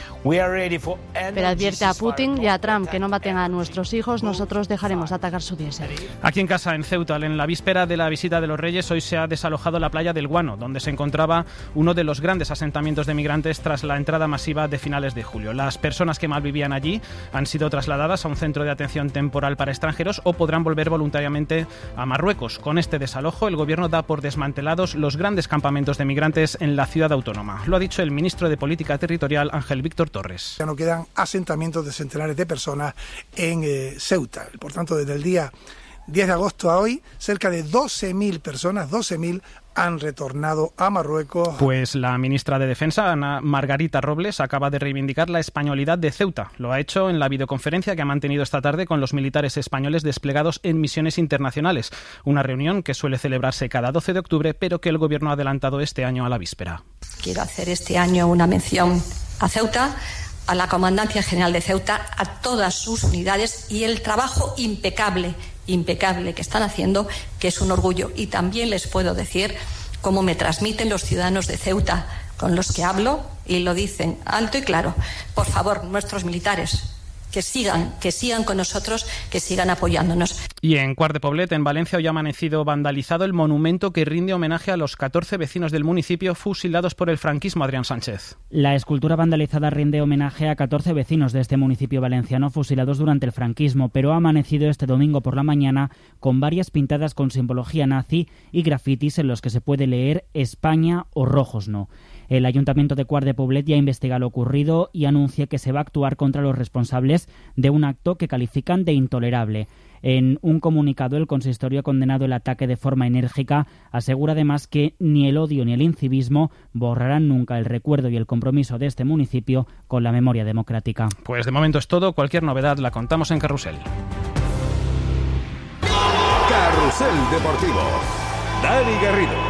Pero advierte a Putin y a Trump que no maten a nuestros hijos, nosotros dejaremos de atacar su diésel. Aquí en casa, en Ceuta, en la víspera de la visita de los Reyes, hoy se ha desalojado la playa del Guano, donde se encontraba uno de los grandes asentamientos de migrantes tras la entrada masiva de finales de julio. Las personas que malvivían allí han sido trasladadas a un centro de atención temporal para extranjeros o podrán volver voluntariamente a Marruecos. Con este desalojo, el gobierno da por desmantelados los grandes campamentos de migrantes en la ciudad autónoma. Lo ha dicho el ministro de Política Territorial, Ángel Víctor Torres. Ya no quedan asentamientos de centenares de personas en eh, Ceuta. Por tanto, desde el día diez de agosto a hoy, cerca de doce mil personas, doce mil han retornado a Marruecos. Pues la ministra de Defensa, Ana Margarita Robles, acaba de reivindicar la españolidad de Ceuta. Lo ha hecho en la videoconferencia que ha mantenido esta tarde con los militares españoles desplegados en misiones internacionales. Una reunión que suele celebrarse cada doce de octubre, pero que el gobierno ha adelantado este año a la víspera. Quiero hacer este año una mención a Ceuta, a la Comandancia General de Ceuta, a todas sus unidades y el trabajo impecable, impecable que están haciendo, que es un orgullo. Y también les puedo decir cómo me transmiten los ciudadanos de Ceuta con los que hablo y lo dicen alto y claro. Por favor, nuestros militares, que sigan, que sigan con nosotros, que sigan apoyándonos. Y en Quart de Poblet, en Valencia, hoy ha amanecido vandalizado el monumento que rinde homenaje a los catorce vecinos del municipio fusilados por el franquismo. Adrián Sánchez. La escultura vandalizada rinde homenaje a catorce vecinos de este municipio valenciano fusilados durante el franquismo, pero ha amanecido este domingo por la mañana con varias pintadas con simbología nazi y grafitis en los que se puede leer España o rojos no. El Ayuntamiento de Quart de Poblet ya investiga lo ocurrido y anuncia que se va a actuar contra los responsables de un acto que califican de intolerable. En un comunicado, el consistorio ha condenado el ataque de forma enérgica. Asegura además que ni el odio ni el incivismo borrarán nunca el recuerdo y el compromiso de este municipio con la memoria democrática. Pues de momento es todo. Cualquier novedad la contamos en Carrusel. Carrusel Deportivo. Dani Garrido.